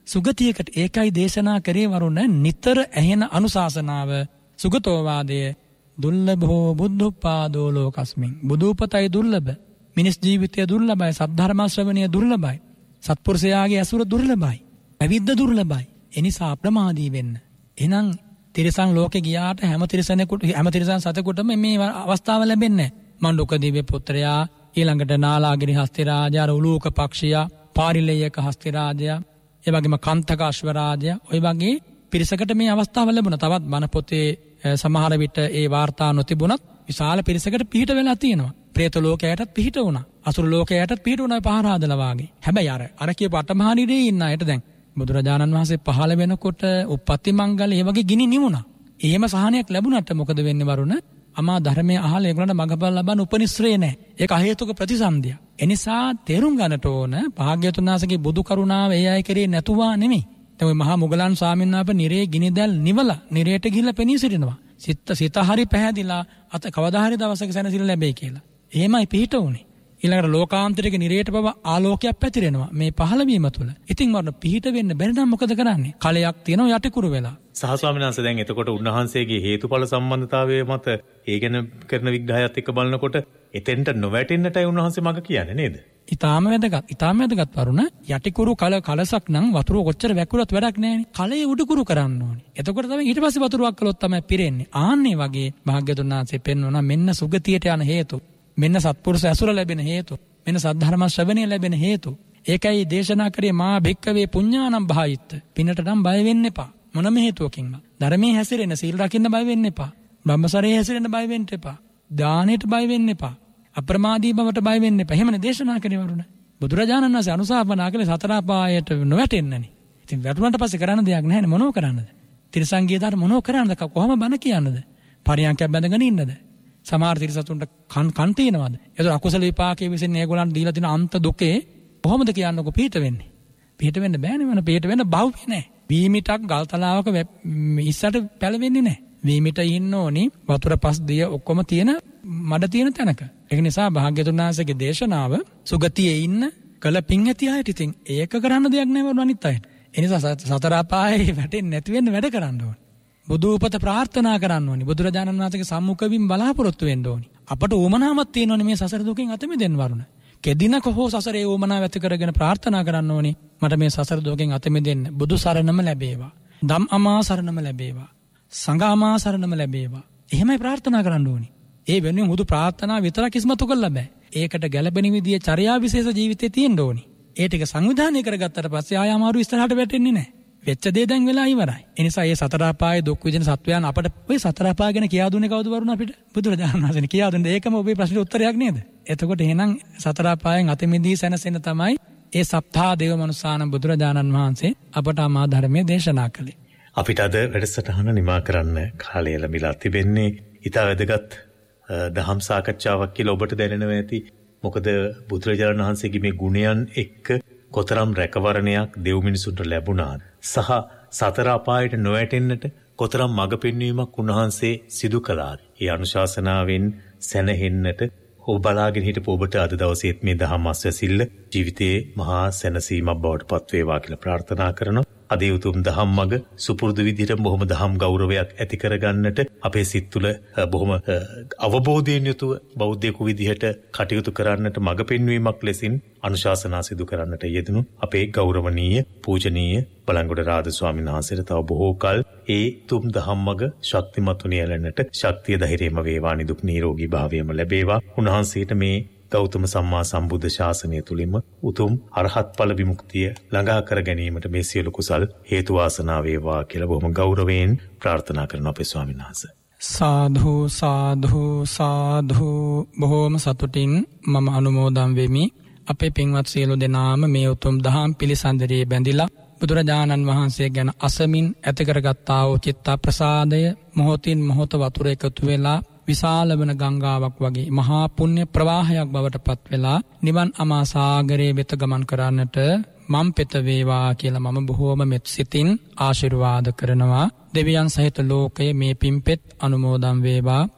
සුගතියකට ඒකයි දේශනා කරේ වරුණ නිතර ඇහෙන අනුශාසනාව සුගතෝවාදය දුර්ලභෝ බුද්ධෝපාදෝ ලෝකස්මින්. බුදුපතයි දුර්ලභ. මිනිස් ජීවිතය දුර්ලභයි. සද්ධර්ම ශ්‍රවණය දුර්ලභයි. සත්පුරුෂයාගේ ඇසුර දුර්ලභයි. පැවිද්ද දුර්ලභයි. එනිසා අප්‍රමාදී වෙන්න. එහෙනම් තිරිසන් ලෝකේ ගියාට හැම තිරිසන් සතෙකුටම මේ අවස්ථාව ලැබෙන්නේ නැහැ. මණ්ඩුක දිව්‍ය පුත්‍රයා, ඊළඟට නාලාගිරි හස්ති රාජයා, උලූක පක්ෂියා, පාරිලේයක හස්ති රාජයා, ඒ වගේම කන්තක අශ්ව රාජයා, ඔය වගේ පිරිසකට මේ අවස්ථාව ලැබුණා. තවත් බණ පොතේ සමහර විට ඒ වාර්තා නොතිබුණත් විශාල පිරිසකට පිහිට වෙලා තියෙනවා. പ്രേත ලෝකයටත් පිහිට වුණා. අසුර ලෝකයටත් පිහිට වුණා පහර හදලා වාගේ. හැබැයි අර කියපු අටමහානිරේ ඉන්න අයට දැන් බුදුරජාණන් වහන්සේ පහළ වෙනකොට උප්පත්ති මංගල ඒ වගේ ගිනි නිවුණා. එහෙම සහනයක් ලැබුණාට මොකද වෙන්නේ වරුණ? අමා ධර්මයේ අහලා ඒගොල්ලන්ට මඟපල් ලබන්න උපනිශ්‍රේ නැහැ. ඒක අහේතුක ප්‍රතිසන්දිය. එනිසා තේරුම් ගන්නට ඕන භාග්‍යවතුන් වහන්සේගේ බුදු කරුණාව ඒ අය කෙරේ නැතුවා නෙමෙයි. දැන් ওই මහා මුගලන් ස්වාමීන් වහන්සේ නිරේ ගිනිදැල් නිවලා නිරේට ගිහිල්ලා පෙනී සිටිනවා. සිත හරි පැහැදිලා අත කවදා හරි දවසක සැනසෙල්ල ලැබෙයි කියලා. එහෙමයි පිහිට උනේ. ඊළඟට ලෝකාන්තරික නිරේට බව ආලෝකයක් පැතිරෙනවා මේ පහළවීම තුළ. ඉතින් වරන පිහිට වෙන්න බැරි නම් මොකද කරන්නේ? කලයක් තියෙනවා යටිකුරු වෙලා. සහස්වාමීන් වහන්සේ දැන් එතකොට උන්වහන්සේගේ හේතුඵල සම්බන්ධතාවය මත ඒ ගැන කරන විග්‍රහයත් එක්ක බලනකොට එතෙන්ට නොවැටෙන්නටයි උන්වහන්සේ මඟ කියන්නේ නේද? ඊටාම වැදගත් වරුණ යටිකුරු කලසක් නම් වතුර කොච්චර වැක්කුරත් වැඩක් නැහැනේ. කලයේ උඩුකුරු කරන්න ඕනේ. එතකොට තමයි ඊට පස්සේ වතුරක් කළොත් තමයි පිරෙන්නේ. ආන්නේ වගේ භාග්‍යවතුන් වහන්සේ පෙන්වනවා මෙන්න සුගතියට යන හේතු. මෙන්න සත්පුරුෂ ඇසුර ලැබෙන හේතු. මෙන්න සද්ධර්ම ශ්‍රවණය ලැබෙන හේතු. ඒකයි දේශනා කරේ මා භික්කවේ පුඤ්ඤානම් භායිත්ත. පිනට නම් බය වෙන්න එපා. මොනම හේතුවකින්ම. ධර්මයේ හැසිරෙන්න සීල් රකින්න බය වෙන්න එපා. බ්‍රහ්මචර්යයේ හැසිරෙන්න බය වෙන්න එපා. දානෙට බය වෙන්න එපා. අප්‍රමාදී බවට බය වෙන්න එපා. එහෙමනේ දේශනා කරේ වරුණ. බුදුරජාණන් වහන්සේ අනුශාසනා කළේ සතර අපායට නොවැටෙන්නනේ. ඉතින් වැටුණාට පස්සේ කරන්න දෙයක් නැහැනේ. මොනව කරන්නද? තිරසං ගියදාට මොනව කරන්නද? කොහොම බණ කියන්නද? පරියන්කයක් බැඳගෙන ඉන්නද? සමහර තිරසතුන්ට කන් තියෙනවද? ඒතර අකුසල විපාකයේ විසින් ඒගොල්ලන් දීලා තියෙන අන්ත දුකේ කොහොමද කියන්නකො පිට වෙන්නේ? පිට වෙන්න බෑනේ මන පිට වෙන්න බහුවේ නැහැ. වීමිටක් ගල්තලාවක ඉස්සට පැලවෙන්නේ නැහැ. වීමිට ඉන්න ඕනි වතුර පස් දිය ඔක්කොම තියෙන මඩ තියෙන තැනක. ඒක නිසා භාග්‍යවතුන් වහන්සේගේ දේශනාව සුගතියේ ඉන්න කළ පිං ඇති අයට ඉතින් ඒක කරන්න දෙයක් නැහැ වරුණ අනිත් අයට. ඒ නිසා සතර අපායේ වැටෙන්නේ නැති වෙන්න වැඩ කරන්න ඕනේ. බුදු උපත ප්‍රාර්ථනා කරන්න ඕනි. බුදුරජාණන් වහන්සේගේ සම්මුඛ වීම බලාපොරොත්තු වෙන්න ඕනි. අපට උමනාවක් තියෙනවනේ මේ සසර දුකෙන් අත මිදෙන්න වරුණ. කෙදිනක හෝ සසරේ උමනාව ඇති කරගෙන ප්‍රාර්ථනා කරන්න ඕනි. මට මේ සසර දුකෙන් අත මිදෙන්න බුදු සරණම ලැබේවා. ධම් අමා සරණම ලැබේවා. සංඝ අමා සරණම ලැබේවා. එහෙමයි ප්‍රාර්ථනා කරන්න ඕනි. ඒ වෙනුවෙන් හුදු ප්‍රාර්ථනා විතරක් ඉස්මතු කළා බෑ. ඒකට ගැළපෙන විදිය චර්යා විශේෂ ජීවිතේ තියෙන්න ඕනි. ඒ ටික සංවිධානය කරගත්තට පස්සේ ආය අමාරු ඉස්සරහට වැටෙන්නේ නැහැ. වෙච්ච දේ දැන් වෙලා ඉවරයි. ඒ නිසා මේ සතර අපායේ දුක් විඳින සත්වයන් අපට ඔය සතර අපාය ගැන කියා දුන්නේ කවුද වරුණ අපිට? බුදුරජාණන් වහන්සේ කියා දුන්නේ. ඒකම ඔබේ ප්‍රශ්නෙට උත්තරයක් නේද? එතකොට එහෙනම් සතර අපායෙන් අත මිදී සැනසෙන්න තමයි ඒ සප්තා දේව මනුස්සාන බුදුරජාණන් වහන්සේ අපට ආමා ධර්මයේ දේශනා කළේ. අපිට අද වැඩසටහන නිමා කරන්න කාලය ලැබිලා තිබෙන්නේ. ඊට වැදගත් දහම් සාකච්ඡාවක් කියලා ඔබට දැනෙනවා ඇති. මොකද බුදුරජාණන් වහන්සේගේ මේ ගුණයන් එක්ක කොතරම් රැකවරණයක් දෙව් මිනිසුන්ට ලැබුණාද සහ සතර අපායට නොවැටෙන්නට කොතරම් මඟ පෙන්වීමක් උන්වහන්සේ සිදු කළාද. ඒ අනුශාසනාවෙන් සැනහෙන්නට ඔබ බලාගෙන හිටපු ඔබට අද දවසේත් මේ දහම් අස්වැසිල්ල ජීවිතයේ මහා සැනසීමක් බවට පත් වේවා කියලා ප්‍රාර්ථනා කරනවා. අද උතුම් දහම් මඟ සුපුරුදු විදිහට බොහොම දහම් ගෞරවයක් ඇති කරගන්නට අපේ සිත් තුළ බොහොම අවබෝධයෙන් යුතුව බෞද්ධයෙකු විදිහට කටයුතු කරන්නට මඟ පෙන්වීමක් ලෙසින් අනුශාසනා සිදු කරන්නට යෙදුණු අපේ ගෞරවනීය පූජනීය බලංගොඩ රාජ ස්වාමීන් වහන්සේට තව බොහෝ කල් ඒ උතුම් දහම් මඟ ශක්තිමත් නියැලෙන්නට ශක්තිය ධෛර්යම වේවා, නිදුක් නිරෝගී භාවයම ලැබේවා. උන්වහන්සේට මේ ගෞතම සම්මා සම්බුද්ධ ශාසනය තුලින්ම උතුම් අරහත් ඵල විමුක්තිය ළඟා කර ගැනීමට මේ සියලු කුසල් හේතු වාසනා වේවා කියලා බොහොම ගෞරවයෙන් ප්‍රාර්ථනා කරන අපේ ස්වාමීන් වහන්සේ. සාධු සාධු සාධු. බොහොම සතුටින් මම අනුමෝදන් වෙමි. අපේ පින්වත් සියලු දෙනාම මේ උතුම් දහම් පිළිසඳරේ බැඳිලා බුදුරජාණන් වහන්සේ ගැන අසමින් ඇති කරගත්තා වූ චිත්ත ප්‍රසාදය මොහොතින් මොහොත වතුර එකතු වෙලා විශාල වන ගංගාවක් වගේ මහා පුණ්‍ය ප්‍රවාහයක් බවට පත් වෙලා නිවන් අමා සාගරයේ වෙත ගමන් කරන්නට මම් පෙත වේවා කියලා මම බොහෝම මෙත් සිතින් ආශිර්වාද කරනවා. දෙවියන් සහිත ලෝකයේ මේ පින්පෙත් අනුමෝදන් වේවා.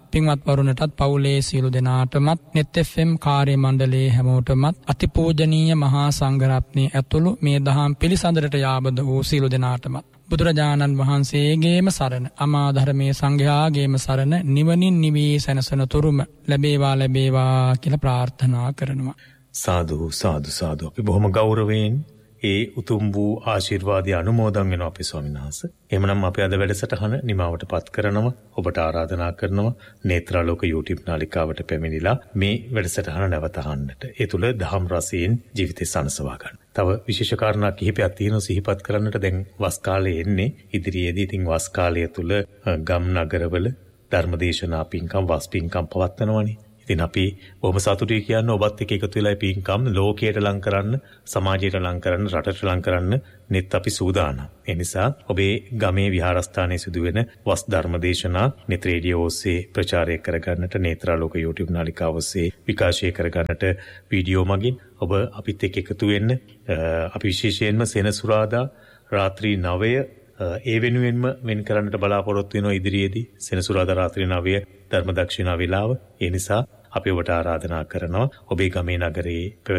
පින්වත් වරුණටත් පවුලේ සියලු දෙනාටමත් net FM කාර්ය මණ්ඩලයේ හැමෝටමත් අතිපූජනීය මහා සංඝරත්නයේ ඇතුළු මේ දහම් පිළිසඳරට යාබද වූ සියලු දෙනාටමත් බුදුරජාණන් වහන්සේගේම සරණ අමා ධර්මයේ සංඝයාගේම සරණ නිවනින් නිවී සැනසෙන තුරුම ලැබේවා කියලා ප්‍රාර්ථනා කරනවා. සාදු සාදු සාදු. අපි බොහොම ගෞරවයෙන් ඒ උතුම් වූ ආශිර්වාදය අනුමෝදන් වෙනවා අපේ ස්වාමීන් වහන්සේ. එහෙමනම් අපි අද වැඩසටහන නිමාවටපත් කරනවා. ඔබට ආරාධනා කරනවා නේත්‍රාලෝක YouTube නාලිකාවට පැමිණිලා මේ වැඩසටහන නැවත අහන්නට. ඒ තුල දහම් රසයෙන් ජීවිතේ සනසවා ගන්න. තව විශේෂ කාරණා කිහිපයක් තියෙනවා සිහිපත් කරන්නට. දැන් වස් කාලේ එන්නේ. ඉදිරියේදී ඉතින් වස් කාලය තුල ගම් නගරවල ධර්මදේශනා පින්කම් වස් පින්කම් පවත්වනවානේ. ඉතින් අපි බොහොම සතුටුයි කියන්නේ ඔබත් එක්ක එකතු වෙලා පින්කම් ලෝකයට ලං කරන්න, සමාජයට ලං කරන්න, රටට ලං කරන්න net අපි සූදානම්. ඒ නිසා ඔබේ ගමේ විහාරස්ථානයේ සිදුවෙන වස් ධර්මදේශනා net රේඩියෝ ඔස්සේ ප්‍රචාරය කරගන්නට, නේත්‍රාලෝක YouTube නාලිකාව ඔස්සේ විකාශය කරගන්නට වීඩියෝ මගින් ඔබ අපිත් එක්ක එකතු වෙන්න. අපි විශේෂයෙන්ම සෙනසුරාදා රාත්‍රී 9 ඒ වෙනුවෙන්ම වෙන් කරන්නට බලාපොරොත්තු වෙනවා ඉදිරියේදී. සෙනසුරාදා රාත්‍රී 9 ධර්ම දක්ෂිනා වේලාව. ඒ නිසා අපි ඔබට ආරාධනා කරනවා ඔබේ ගමේ නගරයේ